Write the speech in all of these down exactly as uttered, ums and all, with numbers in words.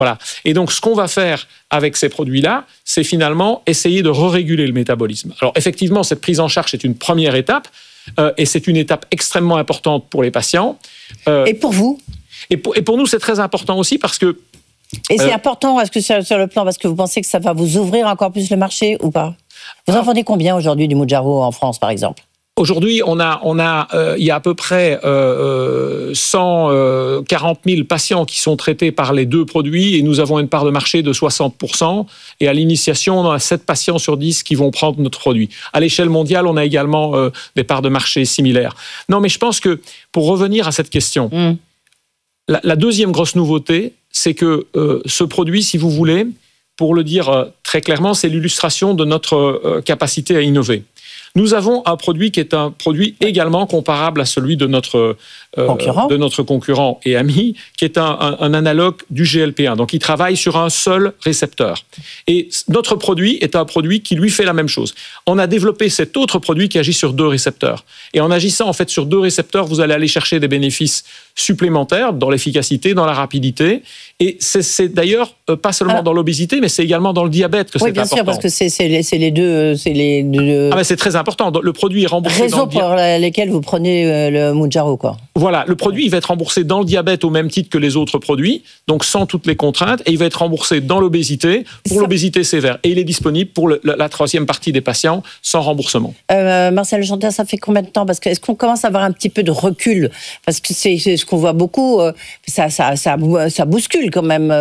Voilà. Et donc, ce qu'on va faire avec ces produits-là, c'est finalement essayer de re-réguler le métabolisme. Alors, effectivement, cette prise en charge est une première étape, euh, et c'est une étape extrêmement importante pour les patients. Euh, et pour vous ? et pour, et pour nous, c'est très important aussi parce que... Et c'est euh, important, est-ce que sur, sur le plan, parce que vous pensez que ça va vous ouvrir encore plus le marché ou pas ? Vous en vendez combien aujourd'hui du Mounjaro en France, par exemple ? Aujourd'hui, on a, on a, euh, il y a à peu près euh, cent quarante mille patients qui sont traités par les deux produits et nous avons une part de marché de soixante pour cent. Et à l'initiation, on a sept patients sur dix qui vont prendre notre produit. À l'échelle mondiale, on a également euh, des parts de marché similaires. Non, mais je pense que pour revenir à cette question, mmh. la, la deuxième grosse nouveauté, c'est que euh, ce produit, si vous voulez, pour le dire euh, très clairement, c'est l'illustration de notre euh, capacité à innover. Nous avons un produit qui est un produit également comparable à celui de notre, euh, concurrent. de notre concurrent et ami, qui est un, un, un analogue du G L P un. Donc, il travaille sur un seul récepteur. Et notre produit est un produit qui lui fait la même chose. On a développé cet autre produit qui agit sur deux récepteurs. Et en agissant en fait sur deux récepteurs, vous allez aller chercher des bénéfices supplémentaires dans l'efficacité, dans la rapidité. Et c'est, c'est d'ailleurs euh, pas seulement Alors, dans l'obésité, mais c'est également dans le diabète que oui, c'est bien important. sûr, parce que c'est, c'est, les, c'est les deux... C'est les deux... Ah ben c'est très important. Le produit est remboursé Raison dans le diabète. pour lesquelles vous prenez le Mounjaro, quoi. Voilà, le produit, il va être remboursé dans le diabète au même titre que les autres produits, donc sans toutes les contraintes, et il va être remboursé dans l'obésité, pour Ça... l'obésité sévère. Et il est disponible pour le, la, la troisième partie des patients, sans remboursement. Euh, Marcel Lechanter, ça fait combien de temps ? Parce que est-ce qu'on commence à avoir un petit peu de recul ? Parce que c'est, c'est ce qu'on voit beaucoup, euh, ça, ça, ça, ça bouscule quand même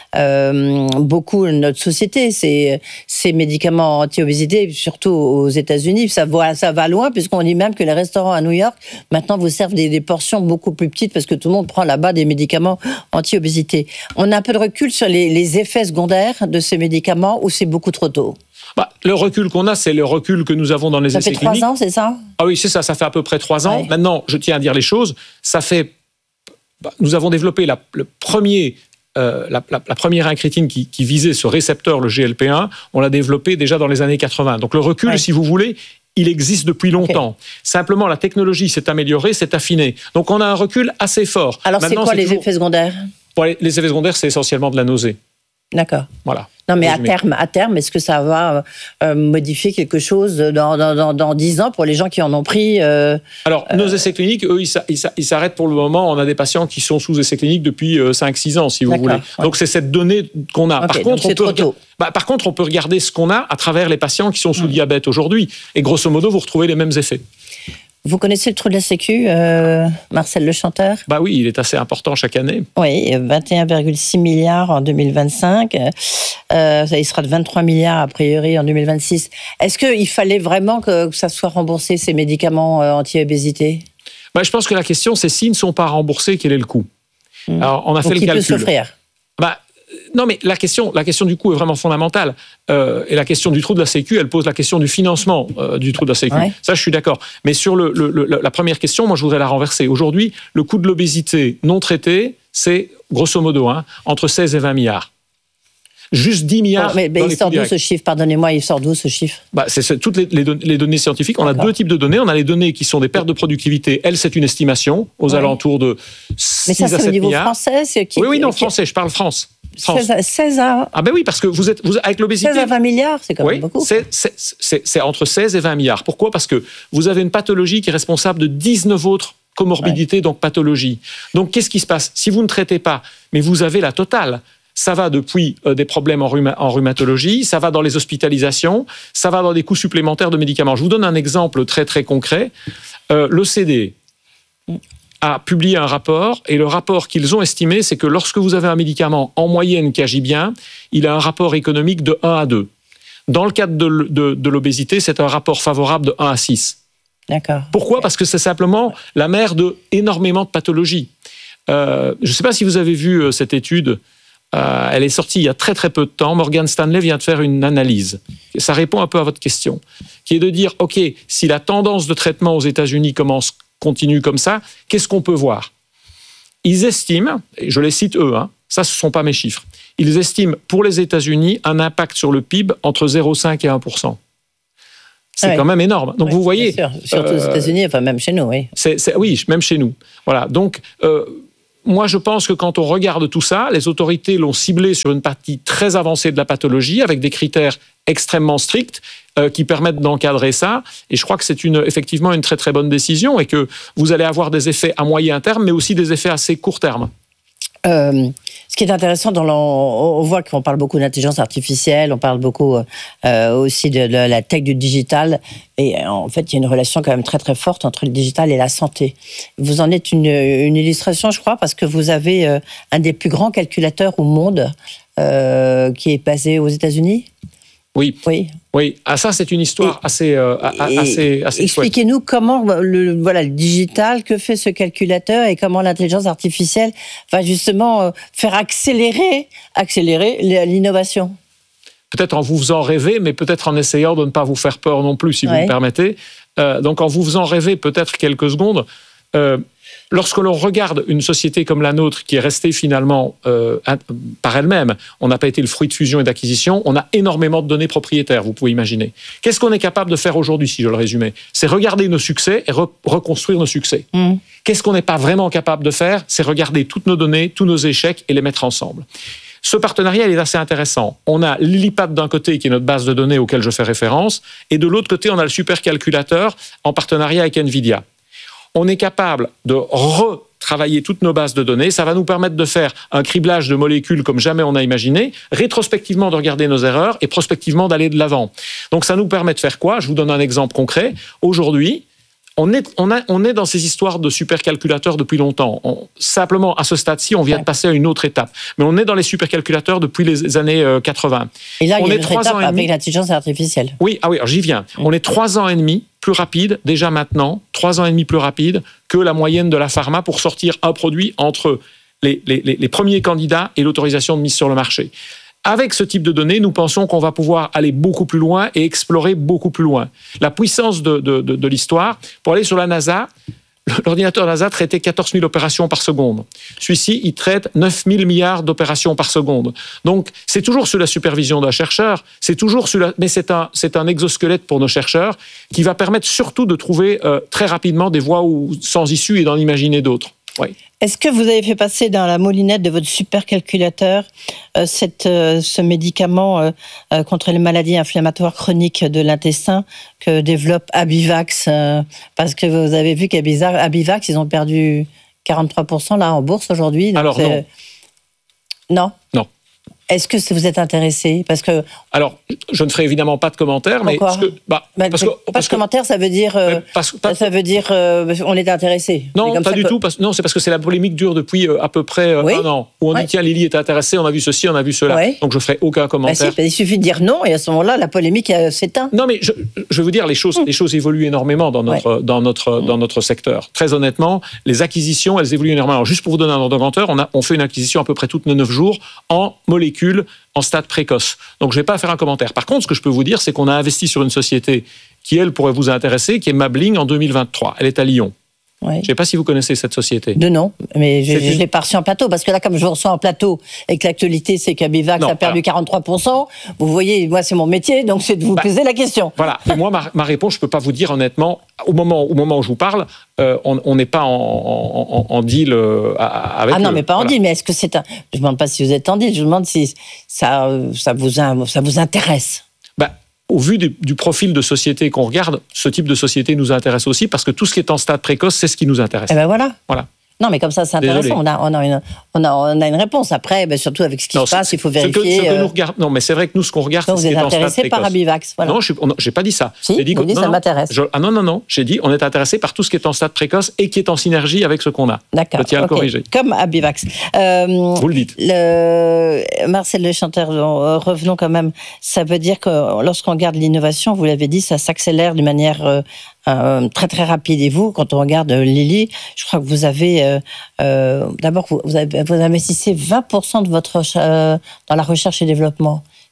euh, beaucoup notre société, ces, ces médicaments anti-obésité, surtout aux États-Unis. Ça va, ça va loin, puisqu'on dit même que les restaurants à New York, maintenant, vous servent des, des portions beaucoup plus petites, parce que tout le monde prend là-bas des médicaments anti-obésité. On a un peu de recul sur les, les effets secondaires de ces médicaments, ou c'est beaucoup trop tôt ? Bah, le recul qu'on a, c'est le recul que nous avons dans les ça essais cliniques. Ça fait trois ans, c'est ça ? Ah oui, c'est ça, ça fait à peu près trois ans. Ouais. Maintenant, je tiens à dire les choses, ça fait... Bah, nous avons développé la, le premier... Euh, la, la, la première incrétine qui, qui visait ce récepteur, le G L P un, on l'a développé déjà dans les années quatre-vingts. Donc le recul, ouais. si vous voulez, il existe depuis longtemps. Okay. Simplement, la technologie s'est améliorée, s'est affinée. Donc on a un recul assez fort. Alors Maintenant, c'est quoi c'est les toujours... effets secondaires ? Bon, les, les effets secondaires, c'est essentiellement de la nausée. D'accord. Voilà. Non, mais à terme, à terme, est-ce que ça va euh, modifier quelque chose dans, dans, dans, dans dix ans pour les gens qui en ont pris euh, Alors, nos essais cliniques, eux, ils, ils, ils s'arrêtent pour le moment. On a des patients qui sont sous essais cliniques depuis euh, cinq six ans, si vous D'accord, voulez. Ouais. Donc, c'est cette donnée qu'on a. Okay, par, contre, on peut rega- bah, par contre, on peut regarder ce qu'on a à travers les patients qui sont sous mmh. diabète aujourd'hui. Et grosso modo, vous retrouvez les mêmes effets. Vous connaissez le trou de la Sécu, euh, Marcel Lechanter ? Bah oui, il est assez important chaque année. Oui, vingt et un virgule six milliards en deux mille vingt-cinq. Euh, il sera de vingt-trois milliards a priori en deux mille vingt-six. Est-ce qu'il fallait vraiment que, que ça soit remboursé, ces médicaments euh, anti-obésité ? Bah, je pense que la question, c'est s'ils ne sont pas remboursés, quel est le coût ? mmh. Alors, on a Donc, fait le qui calcul. Peut s'offrir ? Bah, non, mais la question, la question du coût est vraiment fondamentale. Euh, et la question du trou de la Sécu, elle pose la question du financement euh, du trou de la Sécu. Ouais. Ça, je suis d'accord. Mais sur le, le, le, la première question, moi, je voudrais la renverser. Aujourd'hui, le coût de l'obésité non traitée, c'est, grosso modo, hein, entre seize et vingt milliards. Juste dix milliards. Oh, mais mais il sort d'où ce chiffre ? Pardonnez-moi, il sort d'où ce chiffre ? bah, c'est, c'est toutes les, les, don- les données scientifiques. On D'accord. a deux types de données. On a les données qui sont des pertes de productivité. Elles, c'est une estimation aux ouais. alentours de six mais ça, à sept c'est au niveau milliards. Français c'est qui, Oui, oui, non, qui... français. Je parle France. seize à, seize à... Ah ben oui, parce que vous êtes vous, avec l'obésité... seize à vingt milliards, c'est quand même oui, beaucoup. C'est, c'est, c'est, c'est entre seize et vingt milliards. Pourquoi ? Parce que vous avez une pathologie qui est responsable de dix-neuf autres comorbidités, ouais. donc pathologies. Donc, qu'est-ce qui se passe ? Si vous ne traitez pas, mais vous avez la totale... Ça va depuis euh, des problèmes en, rhuma- en rhumatologie, ça va dans les hospitalisations, ça va dans des coûts supplémentaires de médicaments. Je vous donne un exemple très très concret. Euh, L'O C D a publié un rapport, et le rapport qu'ils ont estimé, c'est que lorsque vous avez un médicament en moyenne qui agit bien, il a un rapport économique de un à deux. Dans le cadre de, de, de l'obésité, c'est un rapport favorable de un à six. D'accord. Pourquoi ? Parce que c'est simplement la mère de énormément de pathologies. Euh, je ne sais pas si vous avez vu euh, cette étude. Euh, elle est sortie il y a très très peu de temps. Morgan Stanley vient de faire une analyse. Ça répond un peu à votre question, qui est de dire, OK, si la tendance de traitement aux États-Unis commence, continue comme ça, qu'est-ce qu'on peut voir ? Ils estiment, et je les cite eux, hein, ça ce ne sont pas mes chiffres, ils estiment pour les États-Unis un impact sur le P I B entre zéro virgule cinq et un pour cent. C'est ouais. quand même énorme. Donc ouais, vous voyez, bien sûr. Surtout euh, aux États-Unis, enfin même chez nous, oui. C'est, c'est, oui, même chez nous. Voilà. Donc euh, moi, je pense que quand on regarde tout ça, les autorités l'ont ciblé sur une partie très avancée de la pathologie, avec des critères extrêmement stricts euh, qui permettent d'encadrer ça. Et je crois que c'est une, effectivement une très très bonne décision et que vous allez avoir des effets à moyen terme, mais aussi des effets assez court terme. Euh, ce qui est intéressant, dans on voit qu'on parle beaucoup d'intelligence artificielle, on parle beaucoup euh, aussi de, de la tech du digital, et en fait, il y a une relation quand même très très forte entre le digital et la santé. Vous en êtes une, une illustration, je crois, parce que vous avez euh, un des plus grands calculateurs au monde euh, qui est basé aux États-Unis. Oui. Oui. Oui. Ah, ça, c'est une histoire et, assez, euh, assez, assez expliquez-nous comment le, voilà, le digital, que fait ce calculateur et comment l'intelligence artificielle va justement euh, faire accélérer, accélérer l'innovation. Peut-être en vous faisant rêver, mais peut-être en essayant de ne pas vous faire peur non plus, si ouais. vous me permettez. Euh, donc, en vous faisant rêver peut-être quelques secondes, euh, lorsque l'on regarde une société comme la nôtre qui est restée finalement euh, par elle-même, on n'a pas été le fruit de fusion et d'acquisition, on a énormément de données propriétaires, vous pouvez imaginer. Qu'est-ce qu'on est capable de faire aujourd'hui, si je le résumais ? C'est regarder nos succès et re- reconstruire nos succès. Mmh. Qu'est-ce qu'on n'est pas vraiment capable de faire ? C'est regarder toutes nos données, tous nos échecs et les mettre ensemble. Ce partenariat, il est assez intéressant. On a Lilipad d'un côté, qui est notre base de données auquel je fais référence, et de l'autre côté, on a le supercalculateur en partenariat avec NVIDIA. On est capable de retravailler toutes nos bases de données. Ça va nous permettre de faire un criblage de molécules comme jamais on a imaginé, rétrospectivement de regarder nos erreurs et prospectivement d'aller de l'avant. Donc ça nous permet de faire quoi ? Je vous donne un exemple concret. Aujourd'hui, on est, on a, on est dans ces histoires de supercalculateurs depuis longtemps. On, simplement, à ce stade-ci, on vient de passer à une autre étape. Mais on est dans les supercalculateurs depuis les années euh, quatre-vingts. Et là, on il y a est une autre étape avec l'intelligence artificielle. Oui, ah oui, alors j'y viens. Mmh. On est trois ans et demi plus rapide, déjà maintenant, trois ans et demi plus rapide que la moyenne de la pharma pour sortir un produit entre les, les, les premiers candidats et l'autorisation de mise sur le marché. Avec ce type de données, nous pensons qu'on va pouvoir aller beaucoup plus loin et explorer beaucoup plus loin. La puissance de, de, de, de l'histoire, pour aller sur la NASA, l'ordinateur NASA traitait quatorze mille opérations par seconde. Celui-ci, il traite neuf mille milliards d'opérations par seconde. Donc, c'est toujours sous la supervision d'un chercheur, c'est toujours sous la... mais c'est un, c'est un exosquelette pour nos chercheurs qui va permettre surtout de trouver euh, très rapidement des voies où, sans issue et d'en imaginer d'autres. Oui. Est-ce que vous avez fait passer dans la moulinette de votre supercalculateur euh, cette, euh, ce médicament euh, euh, contre les maladies inflammatoires chroniques de l'intestin que développe Abivax euh, parce que vous avez vu qu'Abivax, ils ont perdu quarante-trois pour cent là en bourse aujourd'hui. Alors non. Non. Non. Est-ce que vous êtes intéressé ? Parce que alors, je ne ferai évidemment pas de commentaires, mais parce que, bah, bah, parce que, pas parce de commentaires, ça veut dire, euh, parce, parce, ça veut dire, euh, on est intéressé. Non, pas du peut... tout. Parce, non, c'est parce que c'est la polémique dure depuis euh, à peu près euh, oui. un an où on ouais. dit tiens, Lily est intéressée, on a vu ceci, on a vu cela. Ouais. Donc je ferai aucun commentaire. Bah, si, il suffit de dire non et à ce moment-là, la polémique euh, s'éteint. Non, mais je, je vais vous dire les choses, mmh. les choses évoluent énormément dans notre, ouais. dans notre, mmh. dans notre secteur. Très honnêtement, les acquisitions, elles évoluent énormément. Alors juste pour vous donner un ordre de grandeur, on a, on fait une acquisition à peu près toutes les neuf jours en molécules en stade précoce. Donc, je ne vais pas faire un commentaire. Par contre, ce que je peux vous dire, c'est qu'on a investi sur une société qui, elle, pourrait vous intéresser, qui est Mabling en deux mille vingt-trois. Elle est à Lyon. Oui. Je ne sais pas si vous connaissez cette société. De nom, mais je ne l'ai pas reçu en plateau, parce que là, comme je vous reçois en plateau, et que l'actualité, c'est qu'Abivax a perdu alors, quarante-trois pour cent, vous voyez, moi, c'est mon métier, donc c'est de vous bah, poser la question. Voilà, et moi, ma, ma réponse, je ne peux pas vous dire honnêtement, au moment, au moment où je vous parle, euh, on n'est pas en, en, en deal euh, avec... Ah non, le, mais pas en voilà. deal, mais est-ce que c'est un... Je ne demande pas si vous êtes en deal, je vous demande si ça, ça, vous, ça vous intéresse. Bah, au vu du, du profil de société qu'on regarde, ce type de société nous intéresse aussi parce que tout ce qui est en stade précoce, c'est ce qui nous intéresse. Eh ben voilà. Voilà. Non, mais comme ça, c'est intéressant. On a, on, a une, on, a, on a une réponse. Après, ben, surtout avec ce qui non, se passe, il faut vérifier. Ce que, ce que nous regarde, non, mais c'est vrai que nous, ce qu'on regarde, donc c'est ce qui est en stade précoce. Vous êtes intéressé par Abivax, voilà. Non, je n'ai pas dit ça. Si, j'ai dit vous que, dites, non, ça non, m'intéresse. Je, ah non, non, non. J'ai dit, on est intéressé par tout ce qui est en stade précoce et qui est en synergie avec ce qu'on a. D'accord. Je tiens à le okay. corriger. Comme Abivax. Euh, vous le dites. Le... Marcel Le Chanteur, revenons quand même. Ça veut dire que lorsqu'on regarde l'innovation, vous l'avez dit, ça s'accélère d'une manière... Euh, Euh, très très rapide. Et vous, quand on regarde euh, Lilly, je crois que vous avez euh, euh, d'abord vous, vous, avez, vous investissez vingt pour cent de votre euh, dans la recherche et développement.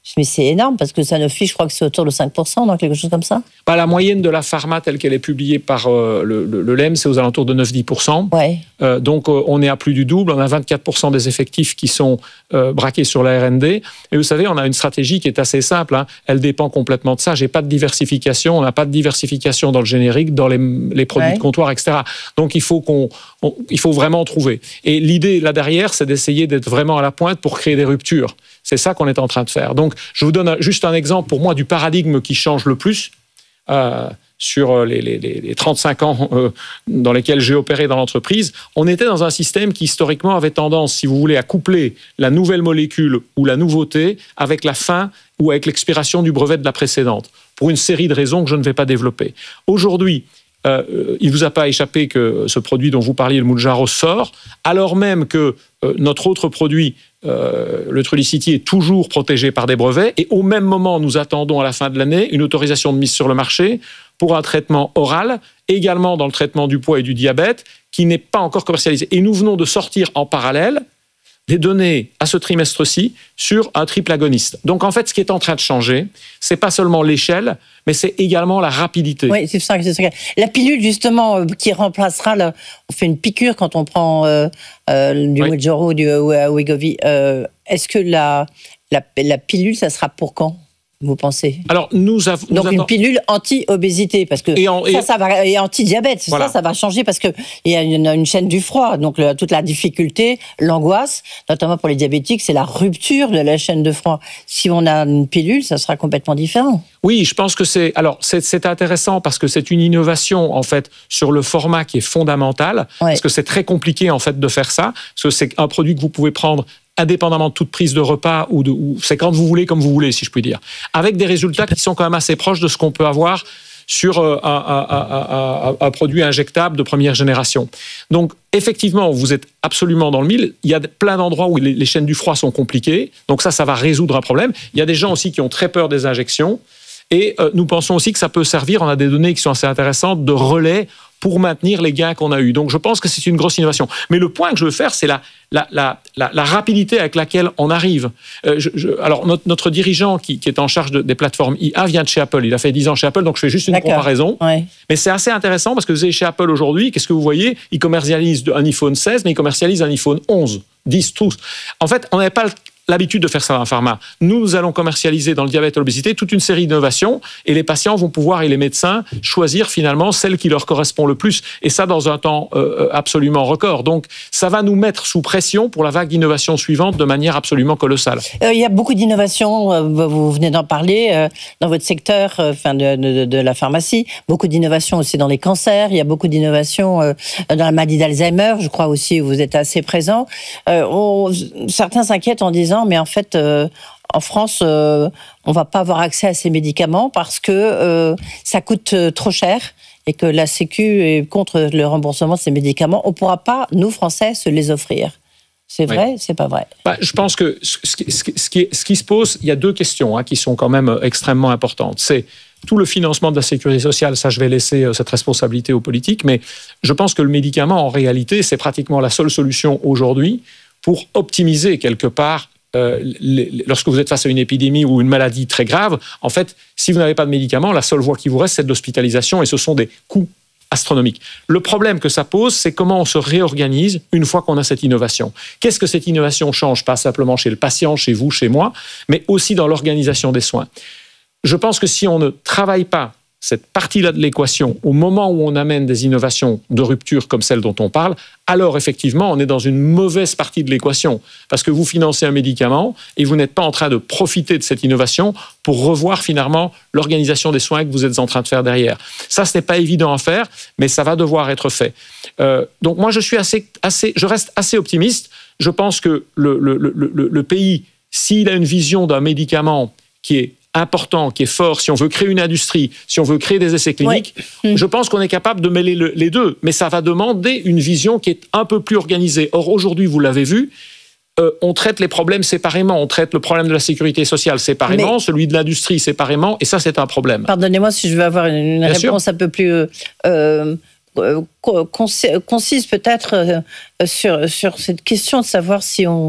Mais c'est énorme, parce que Sanofi, je crois que c'est autour de cinq pour cent, donc quelque chose comme ça. Bah, la moyenne de la pharma, telle qu'elle est publiée par euh, le, le, le L E M, c'est aux alentours de neuf à dix pour cent. Ouais. Euh, donc, euh, on est à plus du double. On a vingt-quatre pour cent des effectifs qui sont euh, braqués sur la R and D. Et vous savez, on a une stratégie qui est assez simple. Hein. Elle dépend complètement de ça. J'ai pas de diversification. On n'a pas de diversification dans le générique, dans les, les produits ouais. de comptoir, et cetera. Donc, il faut, qu'on, on, il faut vraiment trouver. Et l'idée, là derrière, c'est d'essayer d'être vraiment à la pointe pour créer des ruptures. C'est ça qu'on est en train de faire. Donc, je vous donne juste un exemple, pour moi, du paradigme qui change le plus euh, sur les, les, les trente-cinq ans euh, dans lesquels j'ai opéré dans l'entreprise. On était dans un système qui, historiquement, avait tendance, si vous voulez, à coupler la nouvelle molécule ou la nouveauté avec la fin ou avec l'expiration du brevet de la précédente, pour une série de raisons que je ne vais pas développer. Aujourd'hui, Euh, il ne vous a pas échappé que ce produit dont vous parliez, le Mounjaro, sort, alors même que euh, notre autre produit, euh, le Trulicity, est toujours protégé par des brevets. Et au même moment, nous attendons à la fin de l'année une autorisation de mise sur le marché pour un traitement oral, également dans le traitement du poids et du diabète, qui n'est pas encore commercialisé. Et nous venons de sortir en parallèle des données à ce trimestre-ci sur un triple agoniste. Donc en fait, ce qui est en train de changer, c'est pas seulement l'échelle, mais c'est également la rapidité. Oui, c'est ça, c'est ça. La pilule, justement, euh, qui remplacera, le, on fait une piqûre quand on prend euh, euh, du oui. Mounjaro ou du euh, Wegovy. Euh, est-ce que la, la, la pilule, ça sera pour quand, vous pensez? Alors, nous avons... Donc, nous une avons... pilule anti-obésité, parce que et en, et... ça, ça va... Et anti-diabète, voilà. ça, ça va changer, parce qu'il y a une, une chaîne du froid. Donc, le, toute la difficulté, l'angoisse, notamment pour les diabétiques, c'est la rupture de la chaîne de froid. Si on a une pilule, ça sera complètement différent. Oui, je pense que c'est... Alors, c'est, c'est intéressant, parce que c'est une innovation, en fait, sur le format qui est fondamentale, ouais. parce que c'est très compliqué, en fait, de faire ça, parce que c'est un produit que vous pouvez prendre indépendamment de toute prise de repas, ou, de, ou c'est quand vous voulez, comme vous voulez, si je puis dire, avec des résultats qui sont quand même assez proches de ce qu'on peut avoir sur un, un, un, un, un produit injectable de première génération. Donc, effectivement, vous êtes absolument dans le mille. Il y a plein d'endroits où les, les chaînes du froid sont compliquées, donc ça, ça va résoudre un problème. Il y a des gens aussi qui ont très peur des injections, et euh, nous pensons aussi que ça peut servir, on a des données qui sont assez intéressantes, de relais pour maintenir les gains qu'on a eus. Donc, je pense que c'est une grosse innovation. Mais le point que je veux faire, c'est la, la, la, la, la rapidité avec laquelle on arrive. Euh, je, je, alors, notre, notre dirigeant qui, qui est en charge de, des plateformes I A vient de chez Apple. Il a fait dix ans chez Apple, donc je fais juste une D'accord. comparaison. Ouais. Mais c'est assez intéressant parce que vous êtes chez Apple aujourd'hui, qu'est-ce que vous voyez? Ils commercialisent un iPhone seize, mais ils commercialisent un iPhone onze, dix, tous. En fait, on n'avait pas le l'habitude de faire ça dans la pharma. Nous, nous allons commercialiser dans le diabète et l'obésité toute une série d'innovations et les patients vont pouvoir, et les médecins, choisir finalement celle qui leur correspond le plus, et ça dans un temps euh, absolument record. Donc, ça va nous mettre sous pression pour la vague d'innovation suivante de manière absolument colossale. Euh, il y a beaucoup d'innovations, euh, vous venez d'en parler, euh, dans votre secteur euh, enfin de, de, de la pharmacie, beaucoup d'innovations aussi dans les cancers, il y a beaucoup d'innovations euh, dans la maladie d'Alzheimer, je crois aussi, vous êtes assez présent. Euh, on, certains s'inquiètent en disant mais en fait, euh, en France, euh, on ne va pas avoir accès à ces médicaments parce que euh, ça coûte trop cher et que la Sécu est contre le remboursement de ces médicaments. On ne pourra pas, nous, Français, se les offrir. C'est vrai, oui. C'est pas vrai? Bah, je pense que ce qui, ce, qui, ce, qui, ce qui se pose, il y a deux questions hein, qui sont quand même extrêmement importantes. C'est tout le financement de la sécurité sociale, ça je vais laisser cette responsabilité aux politiques, mais je pense que le médicament, en réalité, c'est pratiquement la seule solution aujourd'hui pour optimiser quelque part Euh, les, lorsque vous êtes face à une épidémie ou une maladie très grave, en fait, si vous n'avez pas de médicaments, la seule voie qui vous reste, c'est de l'hospitalisation et ce sont des coûts astronomiques. Le problème que ça pose, c'est comment on se réorganise une fois qu'on a cette innovation. Qu'est-ce que cette innovation change, pas simplement chez le patient, chez vous, chez moi, mais aussi dans l'organisation des soins. Je pense que si on ne travaille pas cette partie-là de l'équation, au moment où on amène des innovations de rupture comme celle dont on parle, alors effectivement, on est dans une mauvaise partie de l'équation. Parce que vous financez un médicament et vous n'êtes pas en train de profiter de cette innovation pour revoir finalement l'organisation des soins que vous êtes en train de faire derrière. Ça, ce n'est pas évident à faire, mais ça va devoir être fait. Euh, donc moi, je suis assez, assez, je reste assez optimiste. Je pense que le, le, le, le, le pays, s'il a une vision d'un médicament qui est important, qui est fort, si on veut créer une industrie, si on veut créer des essais cliniques, oui. je pense qu'on est capable de mêler le, les deux. Mais ça va demander une vision qui est un peu plus organisée. Or, aujourd'hui, vous l'avez vu, euh, on traite les problèmes séparément. On traite le problème de la sécurité sociale séparément, mais... celui de l'industrie séparément, et ça, c'est un problème. Pardonnez-moi si je veux avoir une, une réponse sûr. un peu plus... Euh, concise peut-être euh, sur, sur cette question de savoir si on...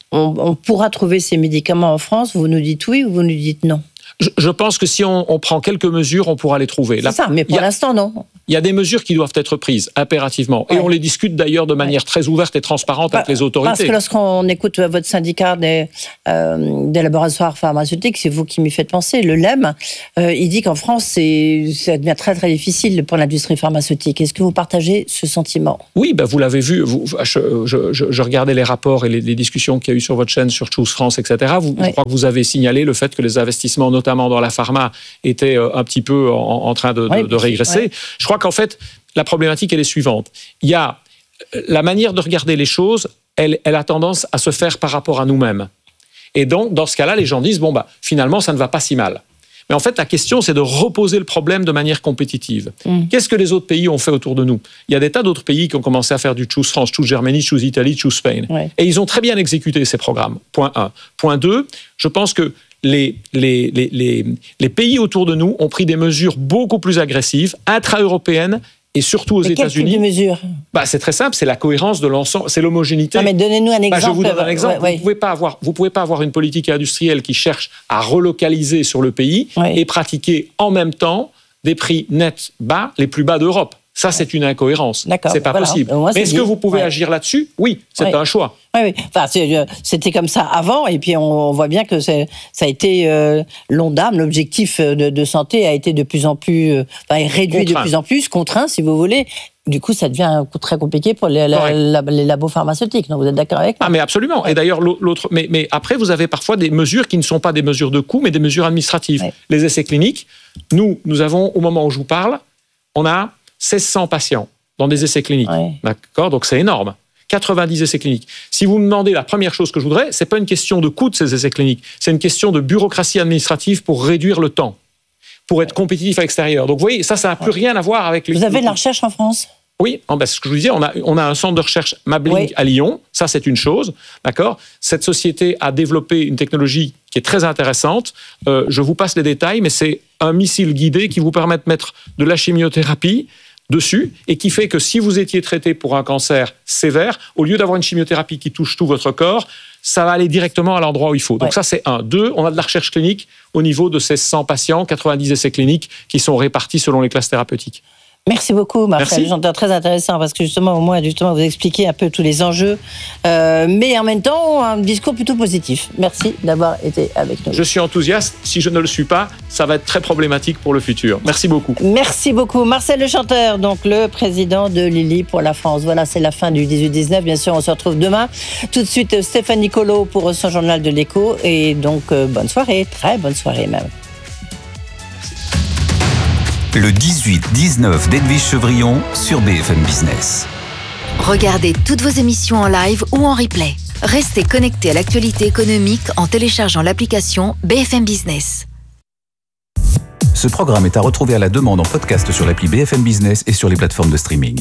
on, on pourra trouver ces médicaments en France? Vous nous dites oui ou vous nous dites non? Je, je pense que si on, on prend quelques mesures, on pourra les trouver. C'est La, ça, mais pour a, l'instant, non. Il y a des mesures qui doivent être prises impérativement. Ouais. Et on les discute d'ailleurs de manière ouais. très ouverte et transparente bah, avec les autorités. Parce que lorsqu'on écoute votre syndicat des, euh, des laboratoires pharmaceutiques, c'est vous qui m'y faites penser, le L E M, euh, il dit qu'en France, c'est, ça devient très très difficile pour l'industrie pharmaceutique. Est-ce que vous partagez ce sentiment? Oui, bah vous l'avez vu. Vous, je, je, je, je regardais les rapports et les, les discussions qu'il y a eu sur votre chaîne, sur Choose France, et cetera. Vous, ouais. Je crois que vous avez signalé le fait que les investissements, notamment dans la pharma, étaient un petit peu en, en train de, ouais, de, de régresser. Ouais. Je crois qu'en fait, la problématique, elle est suivante. Il y a la manière de regarder les choses, elle, elle a tendance à se faire par rapport à nous-mêmes. Et donc, dans ce cas-là, les gens disent, bon, bah, finalement, ça ne va pas si mal. Mais en fait, la question, c'est de reposer le problème de manière compétitive. Mmh. Qu'est-ce que les autres pays ont fait autour de nous? Il y a des tas d'autres pays qui ont commencé à faire du Choose France, Choose Germany, Choose Italy, Choose Spain. Ouais. Et ils ont très bien exécuté ces programmes. Point un. Point deux, je pense que Les, les, les, les, les pays autour de nous ont pris des mesures beaucoup plus agressives, intra-européennes, et surtout aux mais États-Unis. Quel type de mesures? Bah, c'est très simple, c'est la cohérence de l'ensemble, c'est l'homogénéité. Non, mais donnez-nous un exemple. Bah, je vous donne un exemple. Ouais, ouais. Vous ne pouvez pas avoir, vous pouvez pas avoir une politique industrielle qui cherche à relocaliser sur le pays ouais. et pratiquer en même temps des prix nets bas, les plus bas d'Europe. Ça, c'est une incohérence. D'accord, c'est pas voilà. possible. Moi, mais est-ce dit. que vous pouvez ouais. agir là-dessus? Oui, c'est ouais. un choix. Oui, oui. Enfin, c'est, c'était comme ça avant, et puis on, on voit bien que c'est, ça a été euh, l'Ondam, l'objectif de, de santé a été de plus en plus, euh, enfin, réduit contraint. de plus en plus, contraint, si vous voulez. Du coup, ça devient très compliqué pour les, la, la, les labos pharmaceutiques. Donc, vous êtes d'accord avec moi? Ah, mais absolument. Et d'ailleurs, l'autre. Mais, mais après, vous avez parfois des mesures qui ne sont pas des mesures de coût, mais des mesures administratives. Ouais. Les essais cliniques. Nous, nous avons, au moment où je vous parle, on a mille six cents patients dans des essais cliniques. Ouais. D'accord? Donc, c'est énorme. quatre-vingt-dix essais cliniques. Si vous me demandez la première chose que je voudrais, c'est pas une question de coût de ces essais cliniques, c'est une question de bureaucratie administrative pour réduire le temps, pour être compétitif à l'extérieur. Donc, vous voyez, ça, ça n'a plus ouais. rien à voir avec les... Vous avez de la recherche en France? Oui, ben, c'est ce que je vous disais, on a, on a un centre de recherche Mabling oui. à Lyon, ça c'est une chose, d'accord? Cette société a développé une technologie qui est très intéressante, euh, je vous passe les détails, mais c'est un missile guidé qui vous permet de mettre de la chimiothérapie dessus, et qui fait que si vous étiez traité pour un cancer sévère, au lieu d'avoir une chimiothérapie qui touche tout votre corps, ça va aller directement à l'endroit où il faut. Donc ouais. ça, c'est un. Deux, on a de la recherche clinique au niveau de ces cent patients, quatre-vingt-dix essais cliniques qui sont répartis selon les classes thérapeutiques. Merci beaucoup, Marcel. J'entends très intéressant parce que justement, au moins, justement, vous expliquez un peu tous les enjeux, euh, mais en même temps, un discours plutôt positif. Merci d'avoir été avec nous. Je suis enthousiaste. Si je ne le suis pas, ça va être très problématique pour le futur. Merci beaucoup. Merci beaucoup. Marcel Le Chanteur, donc le président de Lilly pour la France. Voilà, c'est la fin du dix-huit dix-neuf. Bien sûr, on se retrouve demain. Tout de suite, Stéphanie Colo pour son journal de l'écho. Et donc, euh, bonne soirée, très bonne soirée même. Le dix-huit dix-neuf d'Edwige Chevrillon sur B F M Business. Regardez toutes vos émissions en live ou en replay. Restez connectés à l'actualité économique en téléchargeant l'application B F M Business. Ce programme est à retrouver à la demande en podcast sur l'appli B F M Business et sur les plateformes de streaming.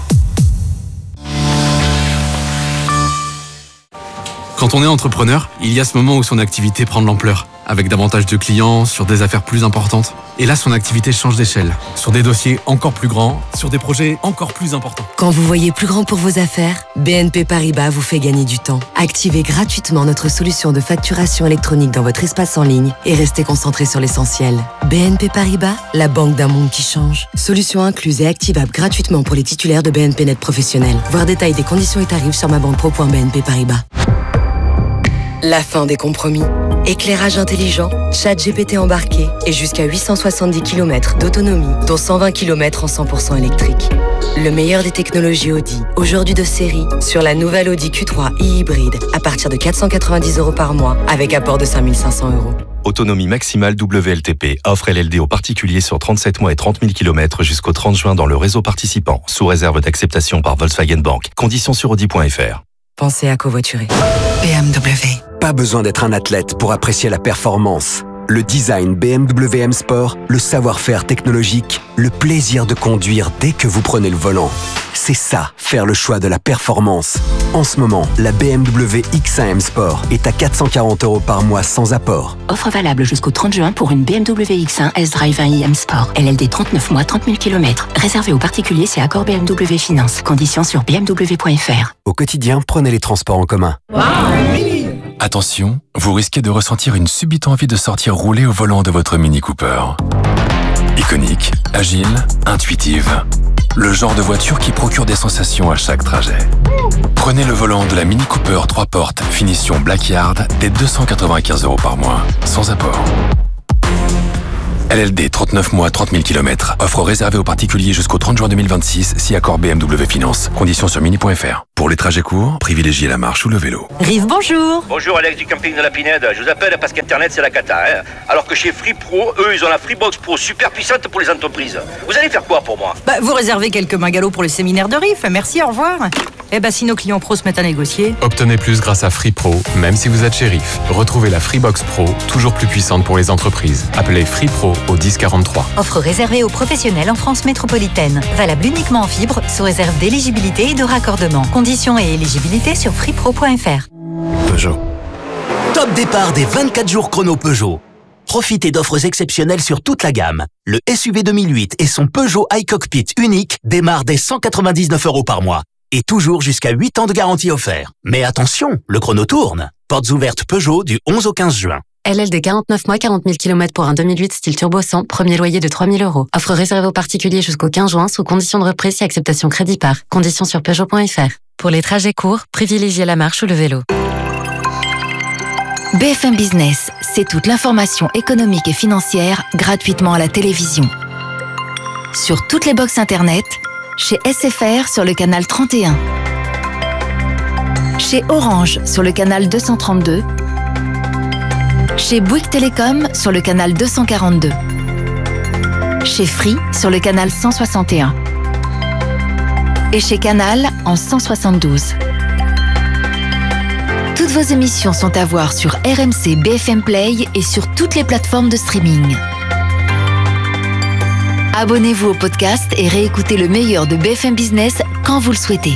Quand on est entrepreneur, il y a ce moment où son activité prend de l'ampleur, avec davantage de clients, sur des affaires plus importantes. Et là, son activité change d'échelle, sur des dossiers encore plus grands, sur des projets encore plus importants. Quand vous voyez plus grand pour vos affaires, B N P Paribas vous fait gagner du temps. Activez gratuitement notre solution de facturation électronique dans votre espace en ligne et restez concentré sur l'essentiel. B N P Paribas, la banque d'un monde qui change. Solution incluse et activable gratuitement pour les titulaires de B N P Net professionnels. Voir détail des conditions et tarifs sur ma banque pro point b n p paribas. La fin des compromis. Éclairage intelligent, chat G P T embarqué et jusqu'à huit cent soixante-dix kilomètres d'autonomie, dont cent vingt kilomètres en cent pour cent électrique. Le meilleur des technologies Audi, aujourd'hui de série, sur la nouvelle Audi Q trois e-hybride à partir de quatre cent quatre-vingt-dix euros par mois avec apport de cinq mille cinq cents euros. Autonomie maximale W L T P. Offre L L D aux particuliers sur trente-sept mois et trente mille kilomètres jusqu'au trente juin dans le réseau participant, sous réserve d'acceptation par Volkswagen Bank. Conditions sur audi point f r. Pensez à covoiturer. B M W. Pas besoin d'être un athlète pour apprécier la performance. Le design B M W M Sport, le savoir-faire technologique, le plaisir de conduire dès que vous prenez le volant. C'est ça, faire le choix de la performance. En ce moment, la B M W X un M Sport est à quatre cent quarante euros par mois sans apport. Offre valable jusqu'au trente juin pour une B M W X un S-Drive un i M Sport. L L D trente-neuf mois, trente mille kilomètres. Réservé aux particuliers, c'est accord B M W Finance. Conditions sur b m w point f r. Au quotidien, prenez les transports en commun. Wow, mini Attention, vous risquez de ressentir une subite envie de sortir rouler au volant de votre Mini Cooper. Iconique, agile, intuitive. Le genre de voiture qui procure des sensations à chaque trajet. Prenez le volant de la Mini Cooper trois portes, finition Blackyard, dès deux cent quatre-vingt-quinze euros par mois, sans apport. L L D, trente-neuf mois, trente mille kilomètres. Offre réservée aux particuliers jusqu'au trente juin deux mille vingt-six, si accord B M W Finance. Conditions sur mini point f r. Pour les trajets courts, privilégiez la marche ou le vélo. Rive, bonjour. Bonjour, Alex du camping de la Pinède. Je vous appelle parce qu'Internet, c'est la cata. Hein, alors que chez Free Pro, eux, ils ont la Freebox Pro super puissante pour les entreprises. Vous allez faire quoi pour moi? Bah, vous réservez quelques bungalows pour le séminaire de Rive. Merci, au revoir. Eh ben, si nos clients pros se mettent à négocier. Obtenez plus grâce à Free Pro, même si vous êtes chez Rive. Retrouvez la Freebox Pro, toujours plus puissante pour les entreprises. Appelez Free Pro au dix quarante-trois. Offre réservée aux professionnels en France métropolitaine. Valable uniquement en fibre, sous réserve d'éligibilité et de raccordement. Conditions et éligibilité sur freepro point f r. Peugeot. Top départ des vingt-quatre jours chrono Peugeot. Profitez d'offres exceptionnelles sur toute la gamme. Le S U V deux mille huit et son Peugeot iCockpit unique démarrent dès cent quatre-vingt-dix-neuf euros par mois. Et toujours jusqu'à huit ans de garantie offert. Mais attention, le chrono tourne. Portes ouvertes Peugeot du onze au quinze juin. L L D quarante-neuf mois, quarante mille kilomètres pour un deux mille huit style turbo cent, premier loyer de trois mille euros. Offre réservée aux particuliers jusqu'au quinze juin sous condition de reprise et acceptation crédit par. Conditions sur peugeot point f r. Pour les trajets courts, privilégiez la marche ou le vélo. B F M Business, c'est toute l'information économique et financière gratuitement à la télévision. Sur toutes les box internet, chez S F R sur le canal trente et un, chez Orange sur le canal deux cent trente-deux, chez Bouygues Télécom sur le canal deux cent quarante-deux, chez Free sur le canal cent soixante et un et chez Canal en cent soixante-douze. Toutes vos émissions sont à voir sur R M C B F M Play et sur toutes les plateformes de streaming. Abonnez-vous au podcast et réécoutez le meilleur de B F M Business quand vous le souhaitez.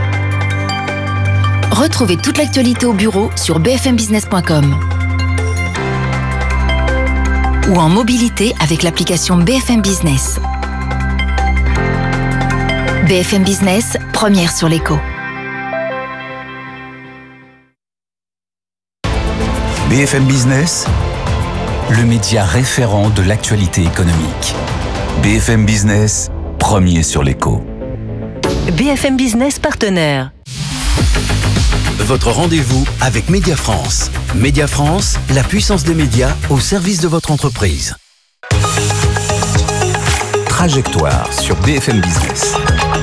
Retrouvez toute l'actualité au bureau sur b f m business point com ou en mobilité avec l'application B F M Business. B F M Business, première sur l'écho. B F M Business, le média référent de l'actualité économique. B F M Business, premier sur l'écho. B F M Business partenaire. Votre rendez-vous avec Média France. Média France, la puissance des médias au service de votre entreprise. Trajectoire sur B F M Business.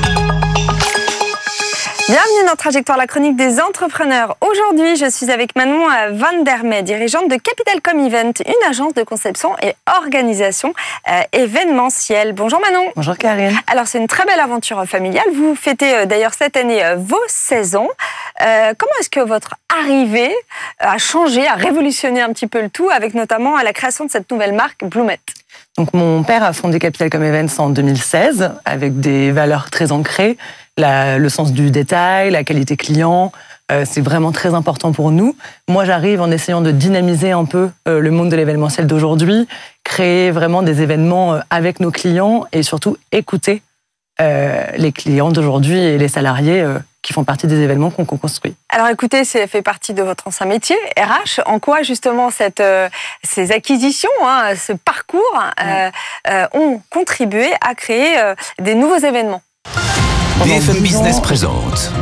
Bienvenue dans Trajectoire, la chronique des entrepreneurs. Aujourd'hui, je suis avec Manon Van der Mey, dirigeante de Capitalcom Event, une agence de conception et organisation euh, événementielle. Bonjour Manon. Bonjour Karine. Alors, c'est une très belle aventure familiale. Vous fêtez euh, d'ailleurs cette année euh, vos seize ans. Euh, comment est-ce que votre arrivée a changé, a révolutionné un petit peu le tout, avec notamment la création de cette nouvelle marque Bloomet? Donc, mon père a fondé Capitalcom Events en deux mille seize, avec des valeurs très ancrées. La, le sens du détail, la qualité client, euh, c'est vraiment très important pour nous. Moi, j'arrive en essayant de dynamiser un peu euh, le monde de l'événementiel d'aujourd'hui, créer vraiment des événements euh, avec nos clients et surtout écouter euh, les clients d'aujourd'hui et les salariés euh, qui font partie des événements qu'on construit. Alors écoutez, ça fait partie de votre ancien métier, R H. En quoi justement cette, euh, ces acquisitions, hein, ce parcours euh, euh, ont contribué à créer euh, des nouveaux événements? B F M Business présente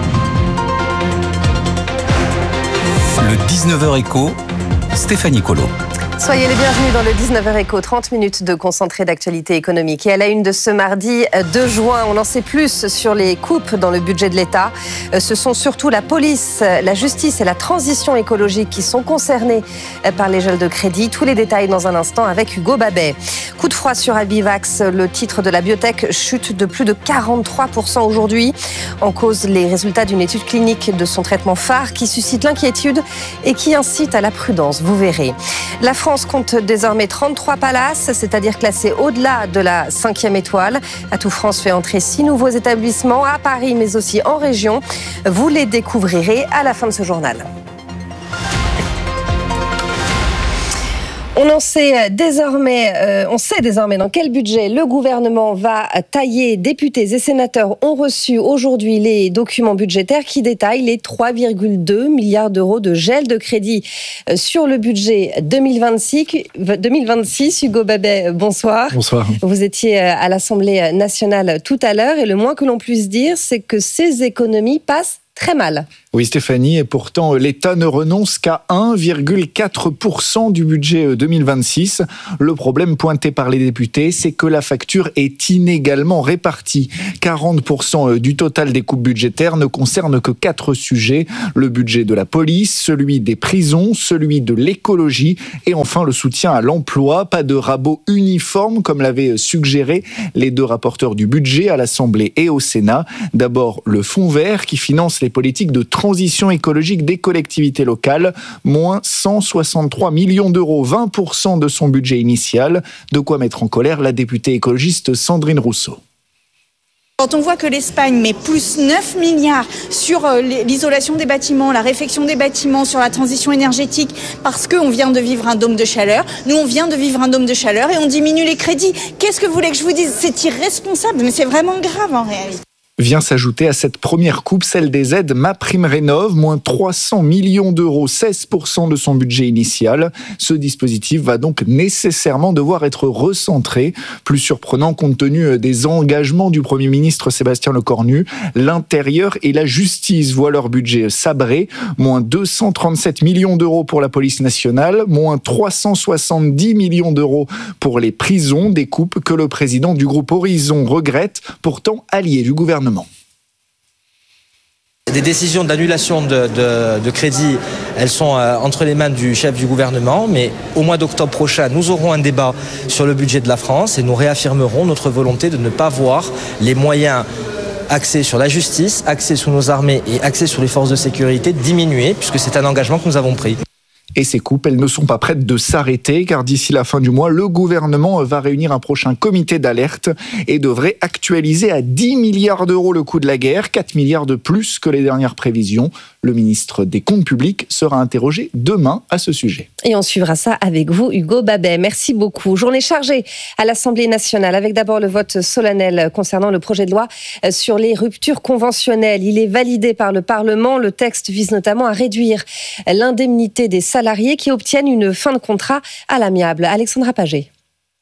le dix-neuf heures Éco, Stéphanie Colo. Soyez les bienvenus dans le dix-neuf heures Éco, trente minutes de concentré d'actualité économique. Et à la une de ce mardi deux juin, on en sait plus sur les coupes dans le budget de l'État. Ce sont surtout la police, la justice et la transition écologique qui sont concernés par les gels de crédit. Tous les détails dans un instant avec Hugo Babet. Coup de froid sur Albivax, le titre de la biotech chute de plus de quarante-trois pour cent aujourd'hui. En cause, les résultats d'une étude clinique de son traitement phare qui suscite l'inquiétude et qui incite à la prudence, vous verrez. La France compte désormais trente-trois palaces, c'est-à-dire classés au-delà de la cinquième étoile. Atout France fait entrer six nouveaux établissements à Paris, mais aussi en région. Vous les découvrirez à la fin de ce journal. On en sait désormais, euh, on sait désormais dans quel budget le gouvernement va tailler. Députés et sénateurs ont reçu aujourd'hui les documents budgétaires qui détaillent les trois virgule deux milliards d'euros de gel de crédit sur le budget deux mille vingt-six. deux mille vingt-six, Hugo Babet, bonsoir. Bonsoir. Vous étiez à l'Assemblée nationale tout à l'heure et le moins que l'on puisse dire, c'est que ces économies passent très mal. Oui, Stéphanie, et pourtant l'État ne renonce qu'à un virgule quatre pour cent du budget deux mille vingt-six. Le problème pointé par les députés, c'est que la facture est inégalement répartie. quarante pour cent du total des coupes budgétaires ne concernent que quatre sujets. Le budget de la police, celui des prisons, celui de l'écologie et enfin le soutien à l'emploi. Pas de rabot uniforme comme l'avaient suggéré les deux rapporteurs du budget à l'Assemblée et au Sénat. D'abord le fonds vert qui finance les politiques de transition écologique des collectivités locales, moins cent soixante-trois millions d'euros, vingt pour cent de son budget initial. De quoi mettre en colère la députée écologiste Sandrine Rousseau. Quand on voit que l'Espagne met plus neuf milliards sur l'isolation des bâtiments, la réfection des bâtiments, sur la transition énergétique, parce qu'on vient de vivre un dôme de chaleur, nous on vient de vivre un dôme de chaleur et on diminue les crédits. Qu'est-ce que vous voulez que je vous dise ? C'est irresponsable, mais c'est vraiment grave en réalité. Vient s'ajouter à cette première coupe celle des aides MaPrimeRénov', moins trois cents millions d'euros, seize pour cent de son budget initial. Ce dispositif va donc nécessairement devoir être recentré. Plus surprenant compte tenu des engagements du Premier ministre Sébastien Lecornu. L'Intérieur et la Justice voient leur budget sabré, moins deux cent trente-sept millions d'euros pour la police nationale, moins trois cent soixante-dix millions d'euros pour les prisons, des coupes que le président du groupe Horizon regrette, pourtant allié du gouvernement. Des décisions d'annulation de, de, de crédit, elles sont euh, entre les mains du chef du gouvernement, mais au mois d'octobre prochain, nous aurons un débat sur le budget de la France et nous réaffirmerons notre volonté de ne pas voir les moyens axés sur la justice, axés sur nos armées et axés sur les forces de sécurité diminuer, puisque c'est un engagement que nous avons pris. Et ces coupes, elles ne sont pas prêtes de s'arrêter, car d'ici la fin du mois, le gouvernement va réunir un prochain comité d'alerte et devrait actualiser à dix milliards d'euros le coût de la guerre, quatre milliards de plus que les dernières prévisions. Le ministre des Comptes publics sera interrogé demain à ce sujet. Et on suivra ça avec vous, Hugo Babet. Merci beaucoup. Journée chargée à l'Assemblée nationale, avec d'abord le vote solennel concernant le projet de loi sur les ruptures conventionnelles. Il est validé par le Parlement. Le texte vise notamment à réduire l'indemnité des salariés qui obtiennent une fin de contrat à l'amiable. Alexandra Paget.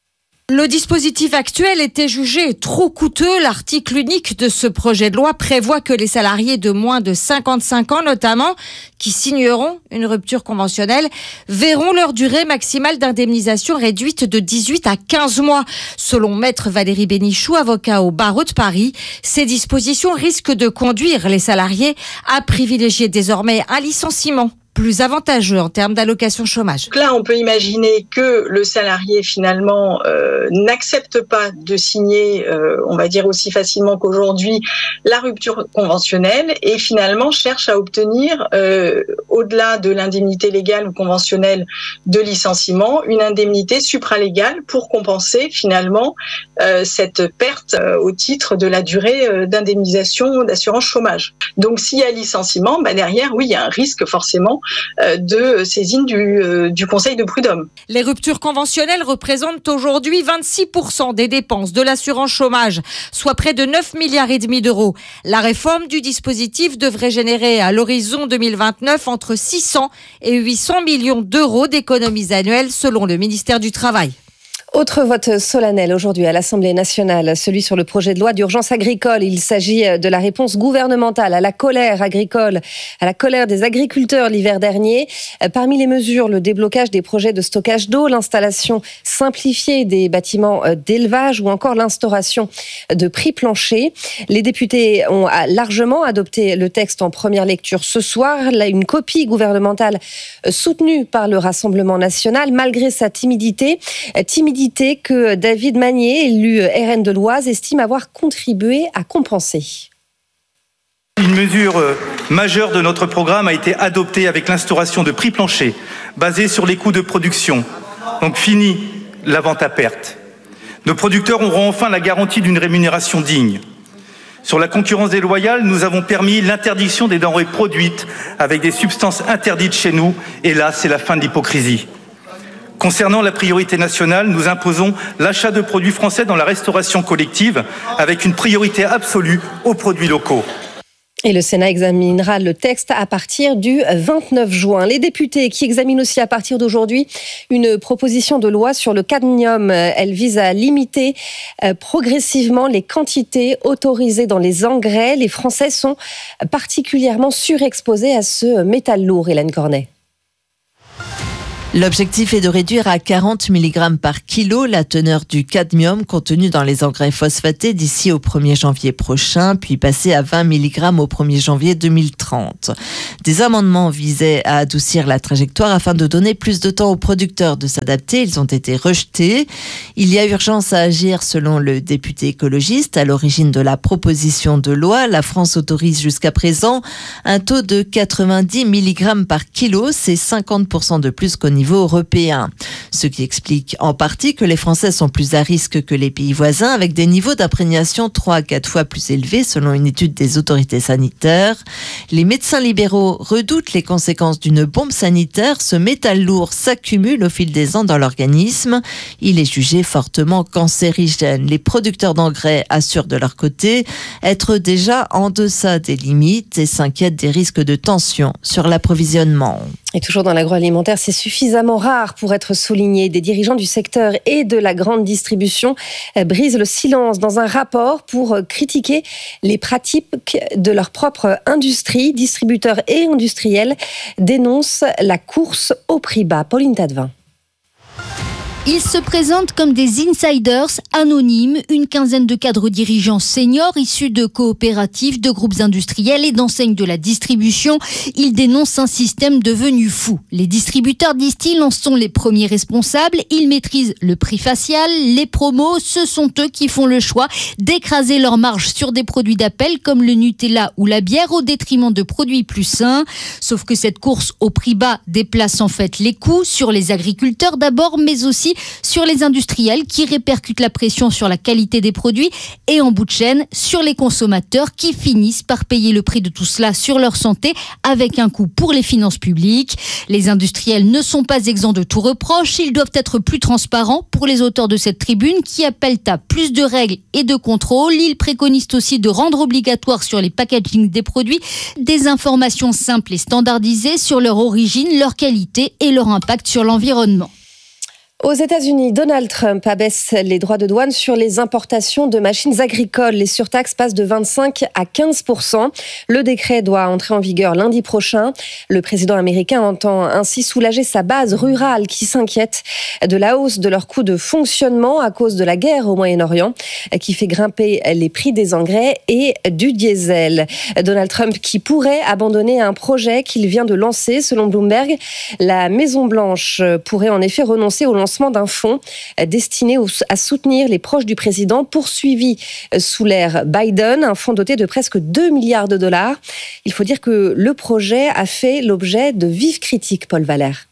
Le dispositif actuel était jugé trop coûteux. L'article unique de ce projet de loi prévoit que les salariés de moins de cinquante-cinq ans, notamment, qui signeront une rupture conventionnelle, verront leur durée maximale d'indemnisation réduite de dix-huit à quinze mois. Selon Maître Valérie Bénichou, avocat au barreau de Paris, ces dispositions risquent de conduire les salariés à privilégier désormais un licenciement plus avantageux en termes d'allocation chômage. Là, on peut imaginer que le salarié, finalement, euh, n'accepte pas de signer, euh, on va dire aussi facilement qu'aujourd'hui, la rupture conventionnelle et finalement cherche à obtenir, euh, au-delà de l'indemnité légale ou conventionnelle de licenciement, une indemnité supralégale pour compenser finalement euh, cette perte euh, au titre de la durée euh, d'indemnisation d'assurance chômage. Donc, s'il y a licenciement, bah derrière, oui, il y a un risque forcément de saisine du, euh, du Conseil de prud'homme. Les ruptures conventionnelles représentent aujourd'hui vingt-six pour cent des dépenses de l'assurance chômage, soit près de neuf milliards et demi d'euros. La réforme du dispositif devrait générer à l'horizon deux mille vingt-neuf entre six cents et huit cents millions d'euros d'économies annuelles selon le ministère du Travail. Autre vote solennel aujourd'hui à l'Assemblée nationale, celui sur le projet de loi d'urgence agricole. Il s'agit de la réponse gouvernementale à la colère agricole, à la colère des agriculteurs l'hiver dernier. Parmi les mesures, le déblocage des projets de stockage d'eau, l'installation simplifiée des bâtiments d'élevage ou encore l'instauration de prix planchers. Les députés ont largement adopté le texte en première lecture ce soir. Là, une copie gouvernementale soutenue par le Rassemblement national, malgré sa timidité. Timidité que David Magnier, élu R N de l'Oise, estime avoir contribué à compenser. Une mesure majeure de notre programme a été adoptée avec l'instauration de prix planchers basés sur les coûts de production. Donc fini la vente à perte. Nos producteurs auront enfin la garantie d'une rémunération digne. Sur la concurrence déloyale, nous avons permis l'interdiction des denrées produites avec des substances interdites chez nous. Et là, c'est la fin de l'hypocrisie. Concernant la priorité nationale, nous imposons l'achat de produits français dans la restauration collective avec une priorité absolue aux produits locaux. Et le Sénat examinera le texte à partir du vingt-neuf juin. Les députés qui examinent aussi à partir d'aujourd'hui une proposition de loi sur le cadmium. Elle vise à limiter progressivement les quantités autorisées dans les engrais. Les Français sont particulièrement surexposés à ce métal lourd. Hélène Cornet. L'objectif est de réduire à quarante milligrammes par kilo la teneur du cadmium contenu dans les engrais phosphatés d'ici au premier janvier prochain, puis passer à vingt milligrammes au premier janvier deux mille trente. Des amendements visaient à adoucir la trajectoire afin de donner plus de temps aux producteurs de s'adapter. Ils ont été rejetés. Il y a urgence à agir selon le député écologiste. À l'origine de la proposition de loi, la France autorise jusqu'à présent un taux de quatre-vingt-dix milligrammes par kilo. C'est cinquante pour cent de plus qu'au niveau européen. Ce qui explique en partie que les Français sont plus à risque que les pays voisins, avec des niveaux d'imprégnation trois à quatre fois plus élevés selon une étude des autorités sanitaires. Les médecins libéraux redoutent les conséquences d'une bombe sanitaire. Ce métal lourd s'accumule au fil des ans dans l'organisme. Il est jugé fortement cancérigène. Les producteurs d'engrais assurent de leur côté être déjà en deçà des limites et s'inquiètent des risques de tension sur l'approvisionnement. Et toujours dans l'agroalimentaire, c'est suffisamment rare pour être souligné. Des dirigeants du secteur et de la grande distribution brisent le silence dans un rapport pour critiquer les pratiques de leur propre industrie. Distributeurs et industriels dénoncent la course au prix bas. Pauline Tadevin. Ils se présentent comme des insiders anonymes, une quinzaine de cadres dirigeants seniors issus de coopératives, de groupes industriels et d'enseignes de la distribution. Ils dénoncent un système devenu fou. Les distributeurs, disent-ils, en sont les premiers responsables. Ils maîtrisent le prix facial, les promos. Ce sont eux qui font le choix d'écraser leur marge sur des produits d'appel comme le Nutella ou la bière au détriment de produits plus sains. Sauf que cette course au prix bas déplace en fait les coûts sur les agriculteurs d'abord, mais aussi sur les industriels qui répercutent la pression sur la qualité des produits et en bout de chaîne sur les consommateurs qui finissent par payer le prix de tout cela sur leur santé avec un coût pour les finances publiques. Les industriels ne sont pas exempts de tout reproche, ils doivent être plus transparents pour les auteurs de cette tribune qui appellent à plus de règles et de contrôles. Ils préconisent aussi de rendre obligatoire sur les packagings des produits des informations simples et standardisées sur leur origine, leur qualité et leur impact sur l'environnement. Aux États-Unis, Donald Trump abaisse les droits de douane sur les importations de machines agricoles. Les surtaxes passent de vingt-cinq à quinze pour cent. Le décret doit entrer en vigueur lundi prochain. Le président américain entend ainsi soulager sa base rurale qui s'inquiète de la hausse de leurs coûts de fonctionnement à cause de la guerre au Moyen-Orient qui fait grimper les prix des engrais et du diesel. Donald Trump qui pourrait abandonner un projet qu'il vient de lancer. Selon Bloomberg, la Maison-Blanche pourrait en effet renoncer au lancement d'un fonds destiné à soutenir les proches du président poursuivi sous l'ère Biden, un fonds doté de presque deux milliards de dollars. Il faut dire que le projet a fait l'objet de vives critiques, Paul Valère.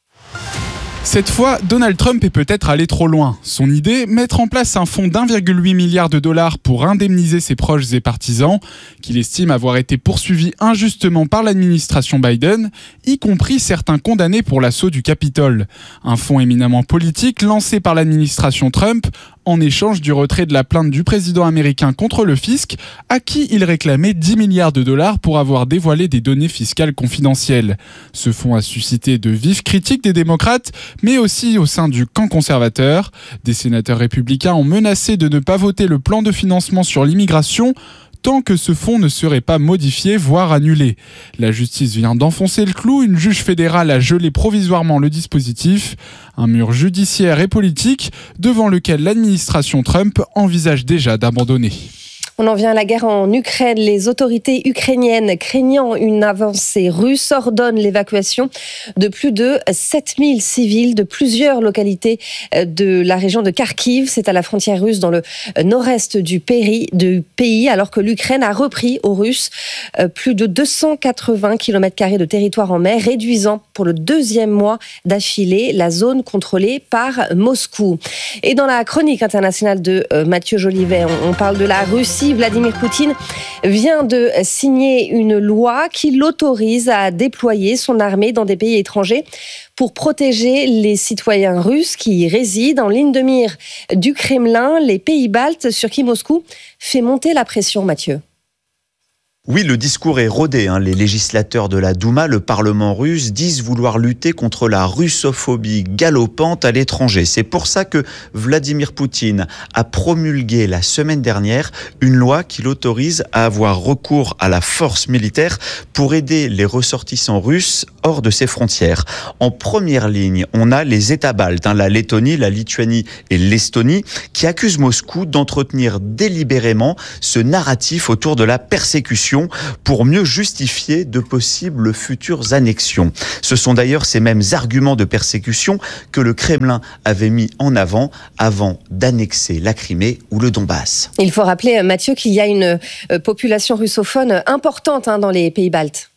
Cette fois, Donald Trump est peut-être allé trop loin. Son idée, mettre en place un fonds d'un virgule huit milliard de dollars pour indemniser ses proches et partisans, qu'il estime avoir été poursuivis injustement par l'administration Biden, y compris certains condamnés pour l'assaut du Capitole. Un fonds éminemment politique lancé par l'administration Trump en échange du retrait de la plainte du président américain contre le fisc, à qui il réclamait dix milliards de dollars pour avoir dévoilé des données fiscales confidentielles. Ce fonds a suscité de vives critiques des démocrates, mais aussi au sein du camp conservateur. Des sénateurs républicains ont menacé de ne pas voter le plan de financement sur l'immigration tant que ce fonds ne serait pas modifié, voire annulé. La justice vient d'enfoncer le clou, une juge fédérale a gelé provisoirement le dispositif, un mur judiciaire et politique devant lequel l'administration Trump envisage déjà d'abandonner. On en vient à la guerre en Ukraine. Les autorités ukrainiennes, craignant une avancée russe, ordonnent l'évacuation de plus de sept mille civils de plusieurs localités de la région de Kharkiv. C'est à la frontière russe dans le nord-est du pays, alors que l'Ukraine a repris aux Russes plus de deux cent quatre-vingts kilomètres carrés de territoire en mer, réduisant pour le deuxième mois d'affilée la zone contrôlée par Moscou. Et dans la chronique internationale de Mathieu Jolivet, on parle de la Russie Russie, Vladimir Poutine vient de signer une loi qui l'autorise à déployer son armée dans des pays étrangers pour protéger les citoyens russes qui y résident. En ligne de mire du Kremlin, les pays baltes sur qui Moscou fait monter la pression, Mathieu. Oui, le discours est rodé. Hein. Les législateurs de la Douma, le Parlement russe, disent vouloir lutter contre la russophobie galopante à l'étranger. C'est pour ça que Vladimir Poutine a promulgué la semaine dernière une loi qui l'autorise à avoir recours à la force militaire pour aider les ressortissants russes hors de ses frontières. En première ligne, on a les États baltes, hein, la Lettonie, la Lituanie et l'Estonie, qui accusent Moscou d'entretenir délibérément ce narratif autour de la persécution pour mieux justifier de possibles futures annexions. Ce sont d'ailleurs ces mêmes arguments de persécution que le Kremlin avait mis en avant avant d'annexer la Crimée ou le Donbass. Il faut rappeler, Mathieu, qu'il y a une population russophone importante hein, dans les pays baltes.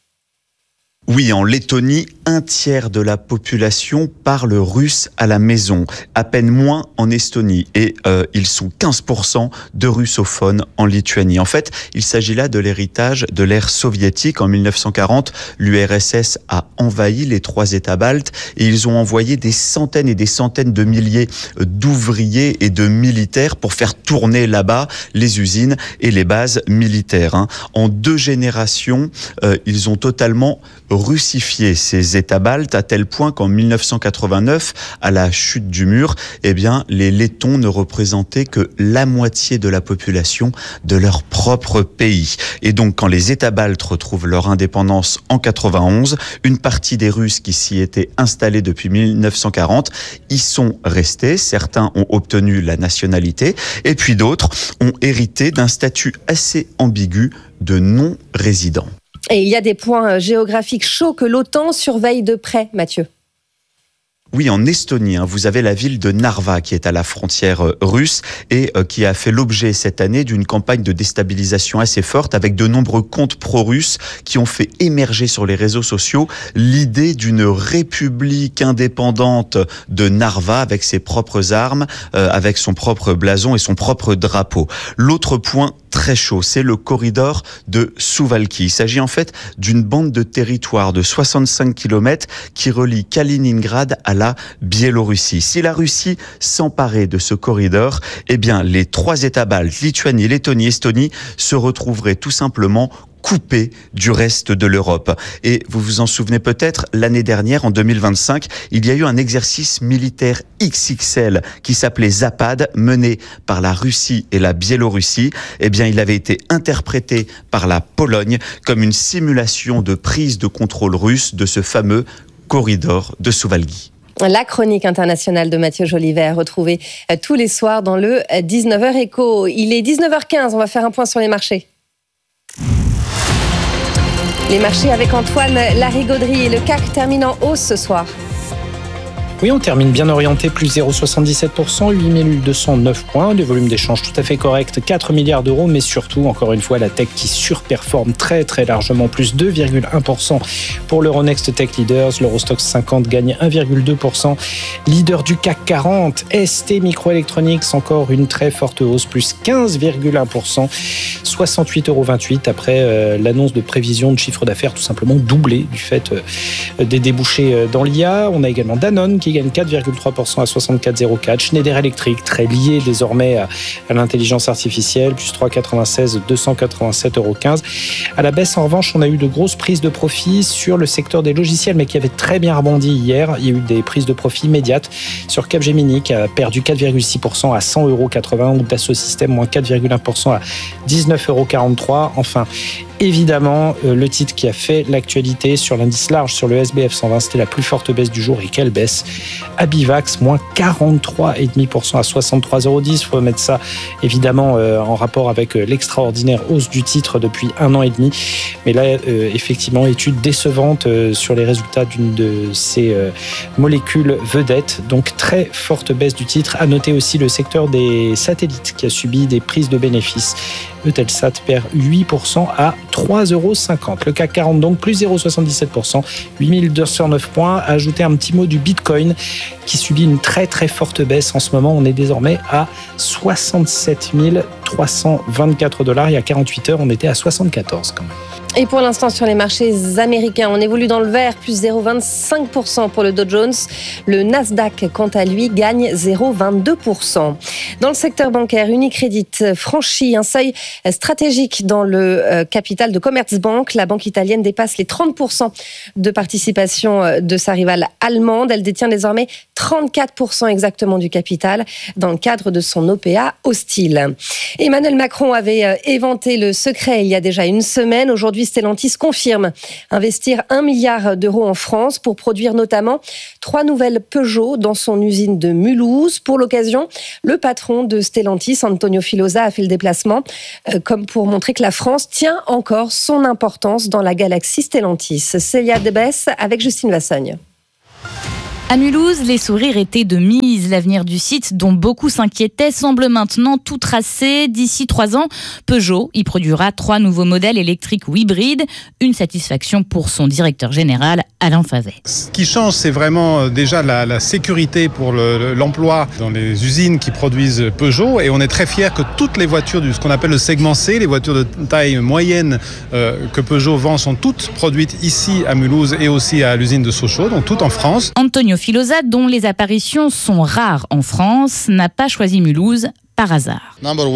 Oui, en Lettonie, un tiers de la population parle russe à la maison, à peine moins en Estonie, et euh, ils sont quinze pour cent de russophones en Lituanie. En fait, il s'agit là de l'héritage de l'ère soviétique. En mille neuf cent quarante, l'U R S S a envahi les trois États baltes et ils ont envoyé des centaines et des centaines de milliers d'ouvriers et de militaires pour faire tourner là-bas les usines et les bases militaires. Hein. En deux générations, euh, ils ont totalement russifié ces États baltes à tel point qu'en mille neuf cent quatre-vingt-neuf, à la chute du mur, eh bien, les Lettons ne représentaient que la moitié de la population de leur propre pays. Et donc, quand les États baltes retrouvent leur indépendance en quatre-vingt-onze, une partie des Russes qui s'y étaient installés depuis mille neuf cent quarante y sont restés. Certains ont obtenu la nationalité et puis d'autres ont hérité d'un statut assez ambigu de non-résident. Et il y a des points géographiques chauds que l'OTAN surveille de près, Mathieu. Oui, en Estonie, hein, vous avez la ville de Narva qui est à la frontière euh, russe et euh, qui a fait l'objet cette année d'une campagne de déstabilisation assez forte avec de nombreux comptes pro-russes qui ont fait émerger sur les réseaux sociaux l'idée d'une république indépendante de Narva avec ses propres armes, euh, avec son propre blason et son propre drapeau. L'autre point très chaud, c'est le corridor de Suwałki. Il s'agit en fait d'une bande de territoire de soixante-cinq kilomètres qui relie Kaliningrad à la Biélorussie. Si la Russie s'emparait de ce corridor, eh bien, les trois États baltes, Lituanie, Lettonie, Estonie, se retrouveraient tout simplement coupé du reste de l'Europe. Et vous vous en souvenez peut-être, l'année dernière, en deux mille vingt-cinq, il y a eu un exercice militaire X X L qui s'appelait Zapad, mené par la Russie et la Biélorussie. Eh bien, il avait été interprété par la Pologne comme une simulation de prise de contrôle russe de ce fameux corridor de Suwałki. La chronique internationale de Mathieu Jolivet, retrouvée tous les soirs dans le dix-neuf heures Éco. Il est dix-neuf heures quinze, on va faire un point sur les marchés. Les marchés avec Antoine Larigauderie et le C A C termine en hausse ce soir. Oui, on termine bien orienté, plus zéro virgule soixante-dix-sept pour cent, huit mille deux cent neuf points, des volumes d'échange tout à fait corrects, quatre milliards d'euros, mais surtout, encore une fois, la tech qui surperforme très très largement, plus deux virgule un pour cent pour l'Euronext Tech Leaders, l'Eurostoxx cinquante gagne un virgule deux pour cent, leader du C A C quarante, S T Microelectronics, encore une très forte hausse, plus quinze virgule un pour cent, soixante-huit euros vingt-huit après euh, l'annonce de prévision de chiffre d'affaires tout simplement doublé du fait euh, des débouchés dans l'I A. On a également Danone qui gagne quatre virgule trois pour cent à soixante-quatre virgule zéro quatre. Schneider Electric, très lié désormais à, à l'intelligence artificielle, plus trois virgule quatre-vingt-seize, deux cent quatre-vingt-sept euros quinze. À la baisse, en revanche, on a eu de grosses prises de profit sur le secteur des logiciels, mais qui avait très bien rebondi hier. Il y a eu des prises de profit immédiates sur Capgemini, qui a perdu quatre virgule six pour cent à cent euros quatre-vingts, ou Dassault Systèmes, moins quatre virgule un pour cent à dix-neuf euros quarante-trois. Enfin, évidemment, euh, le titre qui a fait l'actualité sur l'indice large, sur le S B F cent vingt, c'était la plus forte baisse du jour. Et quelle baisse! Abivax, moins quarante-trois virgule cinq pour cent à soixante-trois euros dix. Il faut mettre ça, évidemment, euh, en rapport avec euh, l'extraordinaire hausse du titre depuis un an et demi. Mais là, euh, effectivement, étude décevante euh, sur les résultats d'une de ces euh, molécules vedettes. Donc, très forte baisse du titre. À noter aussi le secteur des satellites qui a subi des prises de bénéfices. Eutelsat perd huit pour cent à trois euros cinquante. Le C A C quarante donc plus zéro virgule soixante-dix-sept pour cent, huit mille deux cent neuf points. Ajoutez un petit mot du Bitcoin moyenne qui subit une très très forte baisse en ce moment. On est désormais à soixante-sept mille trois cent vingt-quatre dollars. Il y a quarante-huit heures, on était à soixante-quatorze quand même. Et pour l'instant, sur les marchés américains, on évolue dans le vert, plus zéro virgule vingt-cinq pour cent pour le Dow Jones. Le Nasdaq, quant à lui, gagne zéro virgule vingt-deux pour cent. Dans le secteur bancaire, Unicredit franchit un seuil stratégique dans le capital de Commerzbank. La banque italienne dépasse les trente pour cent de participation de sa rivale allemande. Elle détient désormais trente-quatre pour cent exactement du capital dans le cadre de son O P A hostile. Emmanuel Macron avait éventé le secret il y a déjà une semaine. Aujourd'hui, Stellantis confirme investir un milliard d'euros en France pour produire notamment trois nouvelles Peugeot dans son usine de Mulhouse. Pour l'occasion, le patron de Stellantis, Antonio Filosa, a fait le déplacement euh, comme pour montrer que la France tient encore son importance dans la galaxie Stellantis. Célia Debès avec Justine Vassogne. À Mulhouse, les sourires étaient de mise. L'avenir du site, dont beaucoup s'inquiétaient, semble maintenant tout tracé. D'ici trois ans, Peugeot y produira trois nouveaux modèles électriques ou hybrides. Une satisfaction pour son directeur général, Alain Favet. Ce qui change, c'est vraiment déjà la, la sécurité pour le, l'emploi dans les usines qui produisent Peugeot. Et on est très fiers que toutes les voitures de ce qu'on appelle le segment C, les voitures de taille moyenne euh, que Peugeot vend, sont toutes produites ici à Mulhouse et aussi à l'usine de Sochaux, donc toutes en France. Antonio Filosa, dont les apparitions sont rares en France, n'a pas choisi Mulhouse par hasard.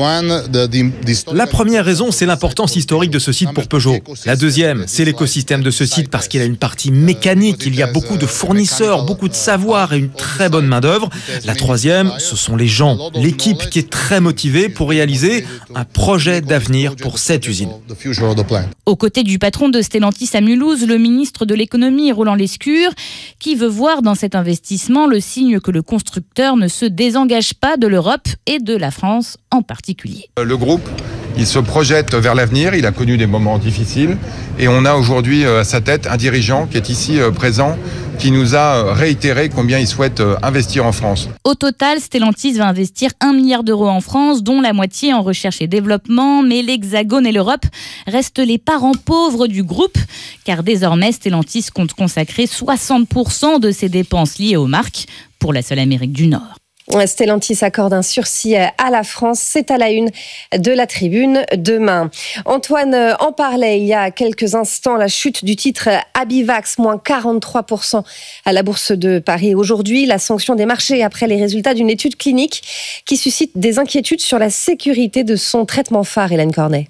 La première raison, c'est l'importance historique de ce site pour Peugeot. La deuxième, c'est l'écosystème de ce site parce qu'il a une partie mécanique. Il y a beaucoup de fournisseurs, beaucoup de savoir et une très bonne main-d'œuvre. La troisième, ce sont les gens, l'équipe qui est très motivée pour réaliser un projet d'avenir pour cette usine. Aux côtés du patron de Stellantis à Mulhouse, le ministre de l'économie, Roland Lescure, qui veut voir dans cet investissement le signe que le constructeur ne se désengage pas de l'Europe et de la France en particulier. Le groupe, il se projette vers l'avenir, il a connu des moments difficiles et on a aujourd'hui à sa tête un dirigeant qui est ici présent, qui nous a réitéré combien il souhaite investir en France. Au total, Stellantis va investir un milliard d'euros en France, dont la moitié en recherche et développement, mais l'Hexagone et l'Europe restent les parents pauvres du groupe, car désormais Stellantis compte consacrer soixante pour cent de ses dépenses liées aux marques pour la seule Amérique du Nord. Stellantis accorde un sursis à la France. C'est à la une de la Tribune demain. Antoine en parlait il y a quelques instants. La chute du titre Abivax, moins quarante-trois pour cent à la Bourse de Paris. Aujourd'hui, la sanction des marchés après les résultats d'une étude clinique qui suscite des inquiétudes sur la sécurité de son traitement phare, Hélène Cornet.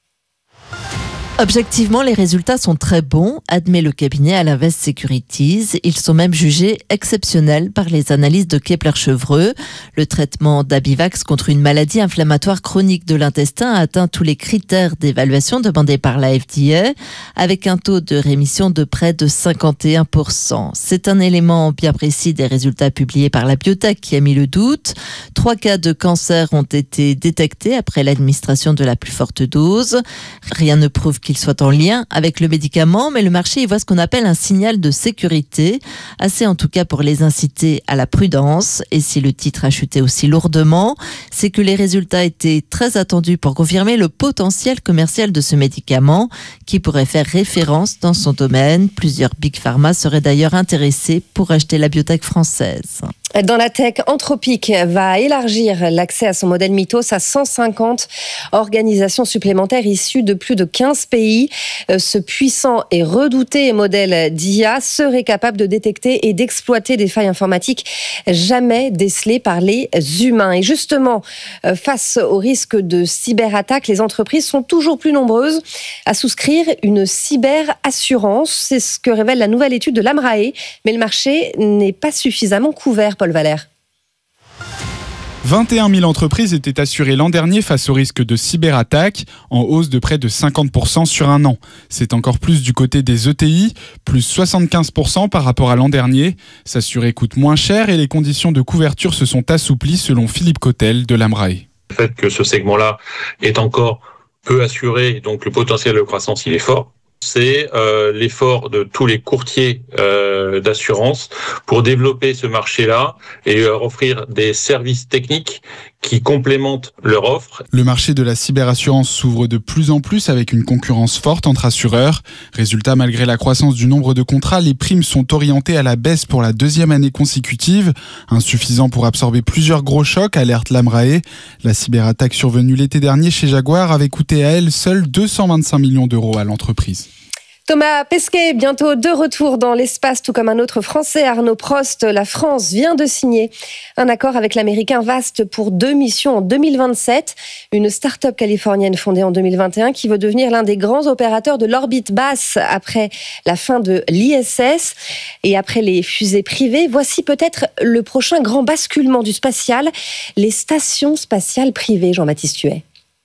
Objectivement, les résultats sont très bons, admet le cabinet Alinvest Securities. Ils sont même jugés exceptionnels par les analyses de Kepler-Chevreux. Le traitement d'Abivax contre une maladie inflammatoire chronique de l'intestin a atteint tous les critères d'évaluation demandés par la F D A, avec un taux de rémission de près de cinquante et un pour cent. C'est un élément bien précis des résultats publiés par la biotech qui a mis le doute. Trois cas de cancer ont été détectés après l'administration de la plus forte dose. Rien ne prouve qu'il soit en lien avec le médicament, mais le marché y voit ce qu'on appelle un signal de sécurité, assez en tout cas pour les inciter à la prudence. Et si le titre a chuté aussi lourdement, c'est que les résultats étaient très attendus pour confirmer le potentiel commercial de ce médicament qui pourrait faire référence dans son domaine. Plusieurs big pharma seraient d'ailleurs intéressés pour acheter la biotech française. Dans la tech, Anthropic va élargir l'accès à son modèle Mythos à cent cinquante organisations supplémentaires issues de plus de quinze pays. Ce puissant et redouté modèle d'I A serait capable de détecter et d'exploiter des failles informatiques jamais décelées par les humains. Et justement, face au risque de cyberattaque, les entreprises sont toujours plus nombreuses à souscrire une cyberassurance. C'est ce que révèle la nouvelle étude de l'Amrae. Mais le marché n'est pas suffisamment couvert, Paul Valère. vingt et un mille entreprises étaient assurées l'an dernier face au risque de cyberattaque, en hausse de près de cinquante pour cent sur un an. C'est encore plus du côté des E T I, plus soixante-quinze pour cent par rapport à l'an dernier. S'assurer coûte moins cher et les conditions de couverture se sont assouplies selon Philippe Cotel de l'Amrae. Le fait que ce segment-là est encore peu assuré, donc le potentiel de croissance il est fort. C'est euh, l'effort de tous les courtiers euh, d'assurance pour développer ce marché-là et leur offrir des services techniques qui complémentent leur offre. Le marché de la cyberassurance s'ouvre de plus en plus avec une concurrence forte entre assureurs. Résultat, malgré la croissance du nombre de contrats, les primes sont orientées à la baisse pour la deuxième année consécutive. Insuffisant pour absorber plusieurs gros chocs, alerte l'Amrae. La cyberattaque survenue l'été dernier chez Jaguar avait coûté à elle seule deux cent vingt-cinq millions d'euros à l'entreprise. Thomas Pesquet, bientôt de retour dans l'espace, tout comme un autre Français, Arnaud Prost. La France vient de signer un accord avec l'américain Vast pour deux missions en deux mille vingt-sept. Une start-up californienne fondée en deux mille vingt et un qui veut devenir l'un des grands opérateurs de l'orbite basse après la fin de l'I S S et après les fusées privées. Voici peut-être le prochain grand basculement du spatial, les stations spatiales privées. Jean-Baptiste Huet.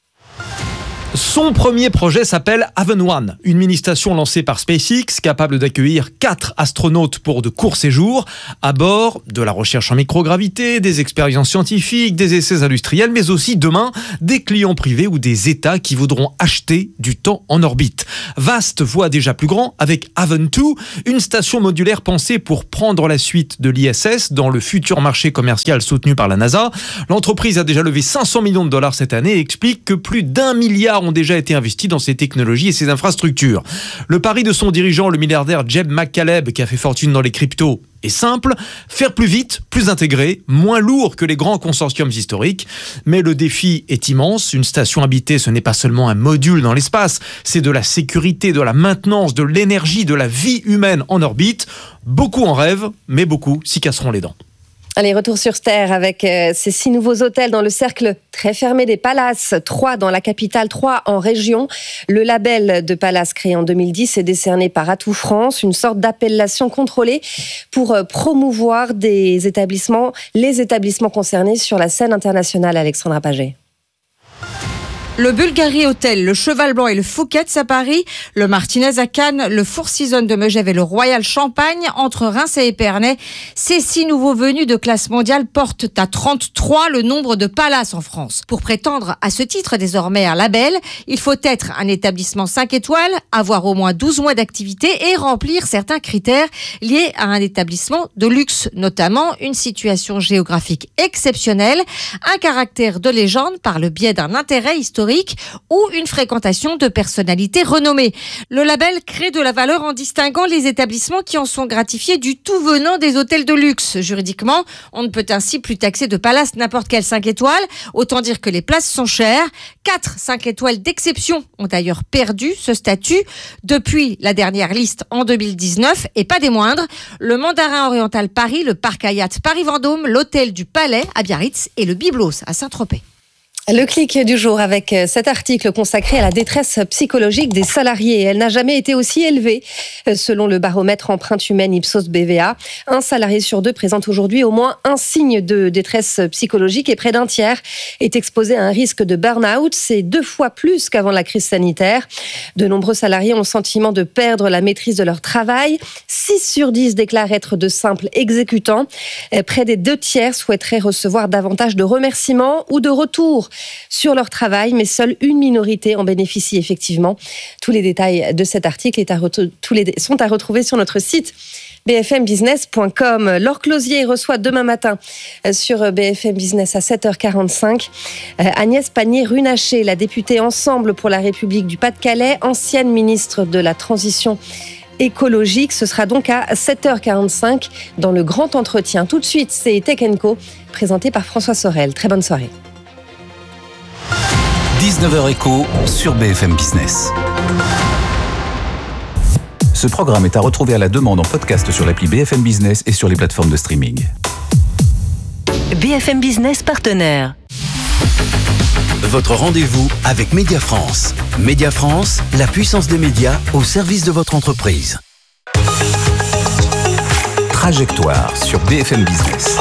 Son premier projet s'appelle Haven One, une mini-station lancée par SpaceX capable d'accueillir quatre astronautes pour de courts séjours. À bord, de la recherche en microgravité, des expériences scientifiques, des essais industriels, mais aussi demain, des clients privés ou des États qui voudront acheter du temps en orbite. Vast voit déjà plus grand avec Haven deux, une station modulaire pensée pour prendre la suite de l'I S S dans le futur marché commercial soutenu par la NASA. L'entreprise a déjà levé cinq cents millions de dollars cette année et explique que plus d'un milliard ont déjà été investis dans ces technologies et ces infrastructures. Le pari de son dirigeant, le milliardaire Jeb McCaleb, qui a fait fortune dans les cryptos, est simple, faire plus vite, plus intégré, moins lourd que les grands consortiums historiques. Mais le défi est immense. Une station habitée, ce n'est pas seulement un module dans l'espace, c'est de la sécurité, de la maintenance, de l'énergie, de la vie humaine en orbite. Beaucoup en rêvent, mais beaucoup s'y casseront les dents. Allez, retour sur Terre avec euh, ces six nouveaux hôtels dans le cercle très fermé des Palaces. Trois dans la capitale, trois en région. Le label de Palace créé en deux mille dix est décerné par Atout France, une sorte d'appellation contrôlée pour euh, promouvoir des établissements, les établissements concernés sur la scène internationale. Alexandra Paget. Le Bulgari Hotel, le Cheval Blanc et le Fouquet's à Paris, le Martinez à Cannes, le Four Seasons de Megève et le Royal Champagne, entre Reims et Épernay. Ces six nouveaux venus de classe mondiale portent à trente-trois le nombre de palaces en France. Pour prétendre à ce titre désormais un label, il faut être un établissement cinq étoiles, avoir au moins douze mois d'activité et remplir certains critères liés à un établissement de luxe, notamment une situation géographique exceptionnelle, un caractère de légende par le biais d'un intérêt historique ou une fréquentation de personnalités renommées. Le label crée de la valeur en distinguant les établissements qui en sont gratifiés du tout venant des hôtels de luxe. Juridiquement, on ne peut ainsi plus taxer de palace n'importe quel cinq étoiles, autant dire que les places sont chères. Quatre cinq étoiles d'exception ont d'ailleurs perdu ce statut depuis la dernière liste en deux mille dix-neuf, et pas des moindres, le Mandarin Oriental Paris, le Parc Hyatt Paris-Vendôme, l'Hôtel du Palais à Biarritz et le Byblos à Saint-Tropez. Le clic du jour avec cet article consacré à la détresse psychologique des salariés. Elle n'a jamais été aussi élevée. Selon le baromètre empreinte humaine Ipsos B V A, un salarié sur deux présente aujourd'hui au moins un signe de détresse psychologique et près d'un tiers est exposé à un risque de burn-out. C'est deux fois plus qu'avant la crise sanitaire. De nombreux salariés ont le sentiment de perdre la maîtrise de leur travail. six sur dix déclarent être de simples exécutants. Près des deux tiers souhaiteraient recevoir davantage de remerciements ou de retours sur leur travail, mais seule une minorité en bénéficie effectivement. Tous les détails de cet article est à re- tous les, sont à retrouver sur notre site b f m business point com. Laure Closier reçoit demain matin sur B F M Business à sept heures quarante-cinq Agnès Pannier-Runacher, la députée Ensemble pour la République du Pas-de-Calais, ancienne ministre de la Transition écologique. Ce sera donc à sept heures quarante-cinq dans le grand entretien. Tout de suite, c'est Tech and Co, présenté par François Sorel. Très bonne soirée. dix-neuf heures Éco sur B F M Business. Ce programme est à retrouver à la demande en podcast sur l'appli B F M Business et sur les plateformes de streaming. B F M Business partenaire. Votre rendez-vous avec Média France. Média France, la puissance des médias au service de votre entreprise. Trajectoire sur B F M Business.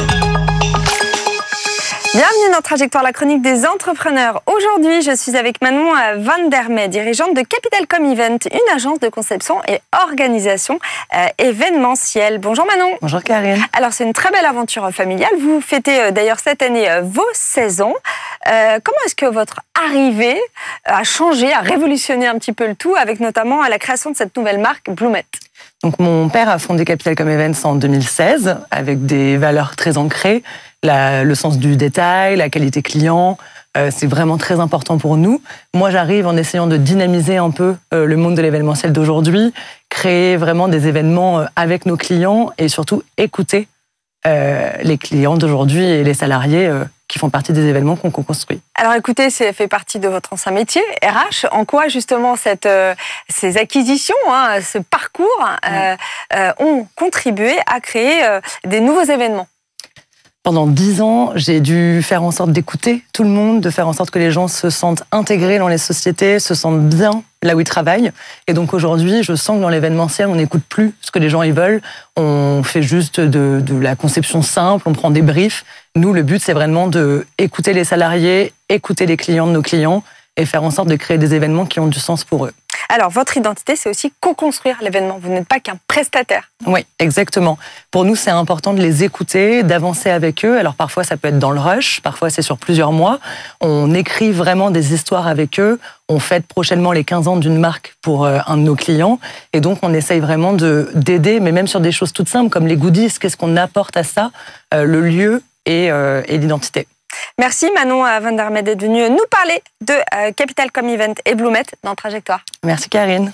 Bienvenue dans Trajectoire, la chronique des entrepreneurs. Aujourd'hui, je suis avec Manon Van der Mey, dirigeante de Capital Com Event, une agence de conception et organisation euh, événementielle. Bonjour Manon. Bonjour Karine. Alors, c'est une très belle aventure familiale. Vous fêtez euh, d'ailleurs cette année euh, vos seize ans. Euh, comment est-ce que votre arrivée a changé, a révolutionné un petit peu le tout, avec notamment la création de cette nouvelle marque Bloomet ? Donc mon père a fondé Capital Com Events en deux mille seize avec des valeurs très ancrées, la, le sens du détail, la qualité client. Euh, c'est vraiment très important pour nous. Moi, j'arrive en essayant de dynamiser un peu euh, le monde de l'événementiel d'aujourd'hui, créer vraiment des événements euh, avec nos clients et surtout écouter euh, les clients d'aujourd'hui et les salariés euh, qui font partie des événements qu'on construit. Alors écoutez, ça fait partie de votre ancien métier, R H. En quoi justement cette, euh, ces acquisitions, hein, ce parcours euh, euh, ont contribué à créer euh, des nouveaux événements? Pendant dix ans, j'ai dû faire en sorte d'écouter tout le monde, de faire en sorte que les gens se sentent intégrés dans les sociétés, se sentent bien là où ils travaillent. Et donc aujourd'hui, je sens que dans l'événementiel, on n'écoute plus ce que les gens ils veulent. On fait juste de, de la conception simple, on prend des briefs. Nous, le but, c'est vraiment d'écouter les salariés, écouter les clients de nos clients et faire en sorte de créer des événements qui ont du sens pour eux. Alors, votre identité, c'est aussi co-construire l'événement. Vous n'êtes pas qu'un prestataire. Oui, exactement. Pour nous, c'est important de les écouter, d'avancer avec eux. Alors, parfois, ça peut être dans le rush, parfois, c'est sur plusieurs mois. On écrit vraiment des histoires avec eux. On fête prochainement les quinze ans d'une marque pour euh, un de nos clients. Et donc, on essaye vraiment de, d'aider, mais même sur des choses toutes simples, comme les goodies. Qu'est-ce qu'on apporte à ça, euh, le lieu et, euh, et l'identité. Merci Manon Van der Mede d'être venue nous parler de euh, Capital Com Event et Bloomet dans Trajectoire. Merci Karine.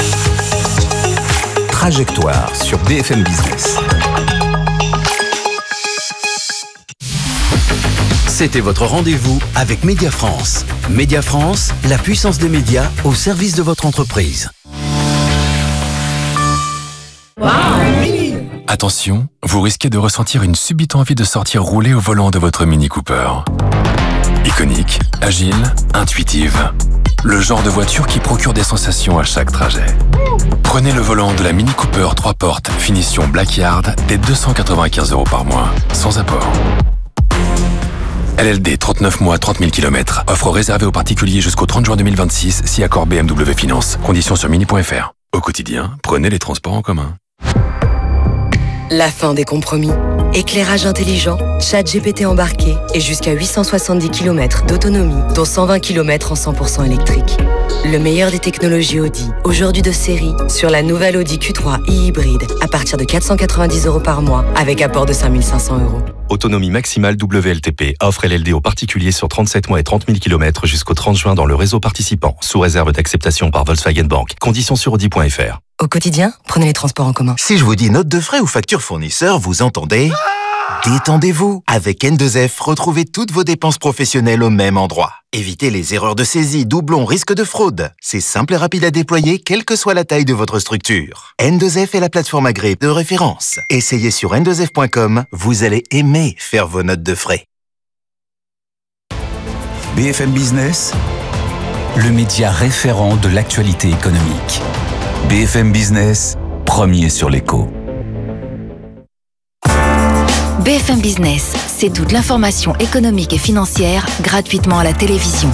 Trajectoire sur B F M Business. C'était votre rendez-vous avec Média France. Média France, la puissance des médias au service de votre entreprise. Wow. Attention, vous risquez de ressentir une subite envie de sortir rouler au volant de votre Mini Cooper. Iconique, agile, intuitive. Le genre de voiture qui procure des sensations à chaque trajet. Prenez le volant de la Mini Cooper trois portes, finition Blackyard, dès deux cent quatre-vingt-quinze euros par mois, sans apport. L L D, trente-neuf mois, trente mille kilomètres. Offre réservée aux particuliers jusqu'au trente juin deux mille vingt-six, si accord B M W Finance. Conditions sur mini point F R. Au quotidien, prenez les transports en commun. La fin des compromis. Éclairage intelligent, chat G P T embarqué et jusqu'à huit cent soixante-dix kilomètres d'autonomie, dont cent vingt kilomètres en cent pour cent électrique. Le meilleur des technologies Audi, aujourd'hui de série, sur la nouvelle Audi Q trois e-hybride, à partir de quatre cent quatre-vingt-dix euros par mois, avec apport de cinq mille cinq cents euros. Autonomie maximale W L T P. Offre L L D aux particuliers sur trente-sept mois et trente mille kilomètres jusqu'au trente juin dans le réseau participant, sous réserve d'acceptation par Volkswagen Bank. Conditions sur audi point F R. Au quotidien, prenez les transports en commun. Si je vous dis note de frais ou facture fournisseur, vous entendez ? Détendez-vous. Avec N deux F, retrouvez toutes vos dépenses professionnelles au même endroit. Évitez les erreurs de saisie, doublons, risques de fraude. C'est simple et rapide à déployer, quelle que soit la taille de votre structure. N deux F est la plateforme agréée de référence. Essayez sur N deux F point com, vous allez aimer faire vos notes de frais. B F M Business, le média référent de l'actualité économique. B F M Business, premier sur l'écho. B F M Business, c'est toute l'information économique et financière gratuitement à la télévision.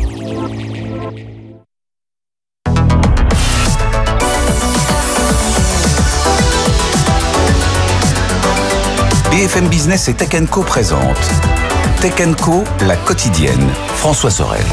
B F M Business et Tech and Co présente Tech and Co, la quotidienne. François Sorel.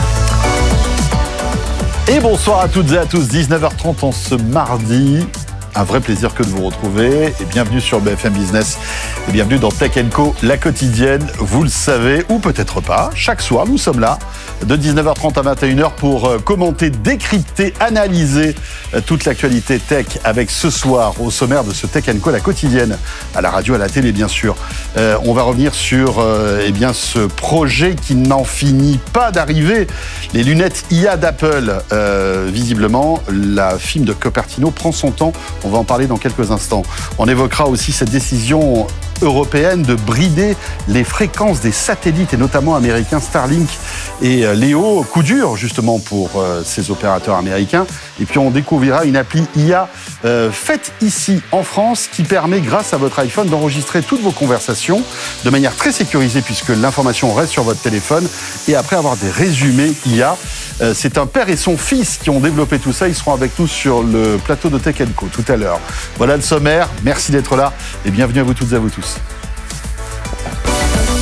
Et bonsoir à toutes et à tous, dix-neuf heures trente en ce mardi. Un vrai plaisir que de vous retrouver et bienvenue sur B F M Business et bienvenue dans Tech and Co, la quotidienne, vous le savez ou peut-être pas. Chaque soir, nous sommes là de dix-neuf heures trente à vingt et une heures pour commenter, décrypter, analyser toute l'actualité tech avec ce soir au sommaire de ce Tech and Co, la quotidienne, à la radio, à la télé bien sûr. Euh, on va revenir sur euh, eh bien, ce projet qui n'en finit pas d'arriver. Les lunettes I A d'Apple, euh, visiblement, la film de Cupertino prend son temps. On va en parler dans quelques instants. On évoquera aussi cette décision européenne de brider les fréquences des satellites et notamment américains Starlink et Léo. Coup dur justement pour euh, ces opérateurs américains. Et puis on découvrira une appli I A euh, faite ici en France qui permet grâce à votre iPhone d'enregistrer toutes vos conversations de manière très sécurisée puisque l'information reste sur votre téléphone et après avoir des résumés I A. Euh, c'est un père et son fils qui ont développé tout ça. Ils seront avec nous sur le plateau de Tech and Co tout à l'heure. Voilà le sommaire. Merci d'être là et bienvenue à vous toutes et à vous tous.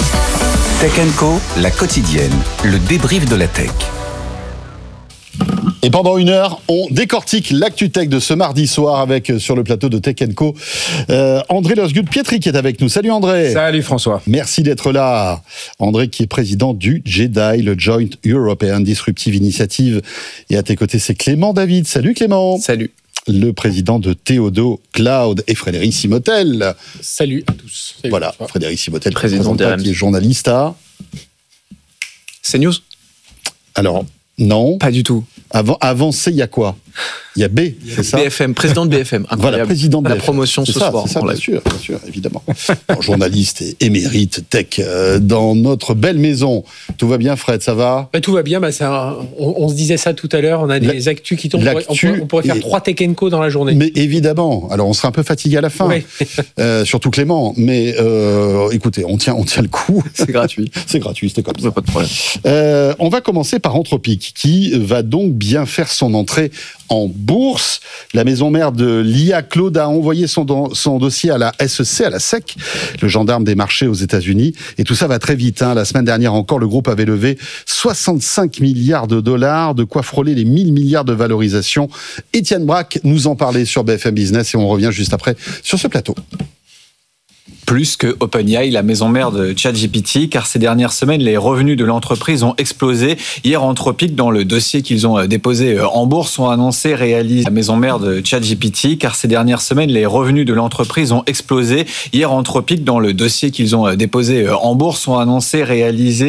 Tech and Co, la quotidienne, le débrief de la tech. Et pendant une heure, on décortique l'actu tech de ce mardi soir avec, sur le plateau de Tech and Co, euh, André Lerchgut-Pietri qui est avec nous. Salut André. Salut François. Merci d'être là. André qui est président du J E D I, le Joint European Disruptive Initiative. Et à tes côtés, c'est Clément David. Salut Clément. Salut. Le président de Théodo Cloud et Frédéric Simotel. Salut à tous. Salut voilà, François. Frédéric Simotel, président de qui est journaliste à CNews. Alors, non. Pas du tout. Avant, avant C, il y a quoi? Il y a B, c'est ça? B F M, président de B F M. Voilà, président de B F M. La promotion c'est ce ça, soir. C'est ça, bien sûr, bien sûr, évidemment. Alors, journaliste et émérite tech euh, dans notre belle maison. Tout va bien, Fred, ça va? Bah, tout va bien. Bah, ça, on, on se disait ça tout à l'heure. On a des la, actus qui tombent. On pourrait, on pourrait faire et... trois Tech and Co dans la journée. Mais évidemment. Alors, on sera un peu fatigué à la fin. Oui. euh, surtout Clément. Mais euh, écoutez, on tient, on tient le coup. C'est gratuit. C'est gratuit, c'était comme ça. Pas de problème. Euh, on va commencer par Anthropic, qui va donc bien faire son entrée en bourse. La maison mère de l'I A, Claude, a envoyé son, do- son dossier à la S E C, à la S E C, le gendarme des marchés aux États-Unis. Et tout ça va très vite. Hein. La semaine dernière encore, le groupe avait levé soixante-cinq milliards de dollars, de quoi frôler les mille milliards de valorisation. Étienne Braque nous en parlait sur B F M Business et on revient juste après sur ce plateau. Plus que OpenAI, la maison mère de ChatGPT, car ces dernières semaines, les revenus de l'entreprise ont explosé. Hier, Anthropic, dans le dossier qu'ils ont déposé en bourse, ont annoncé réaliser la maison mère de ChatGPT, car ces dernières semaines, les revenus de l'entreprise ont explosé. Hier, Anthropic, dans le dossier qu'ils ont déposé en bourse, ont annoncé réaliser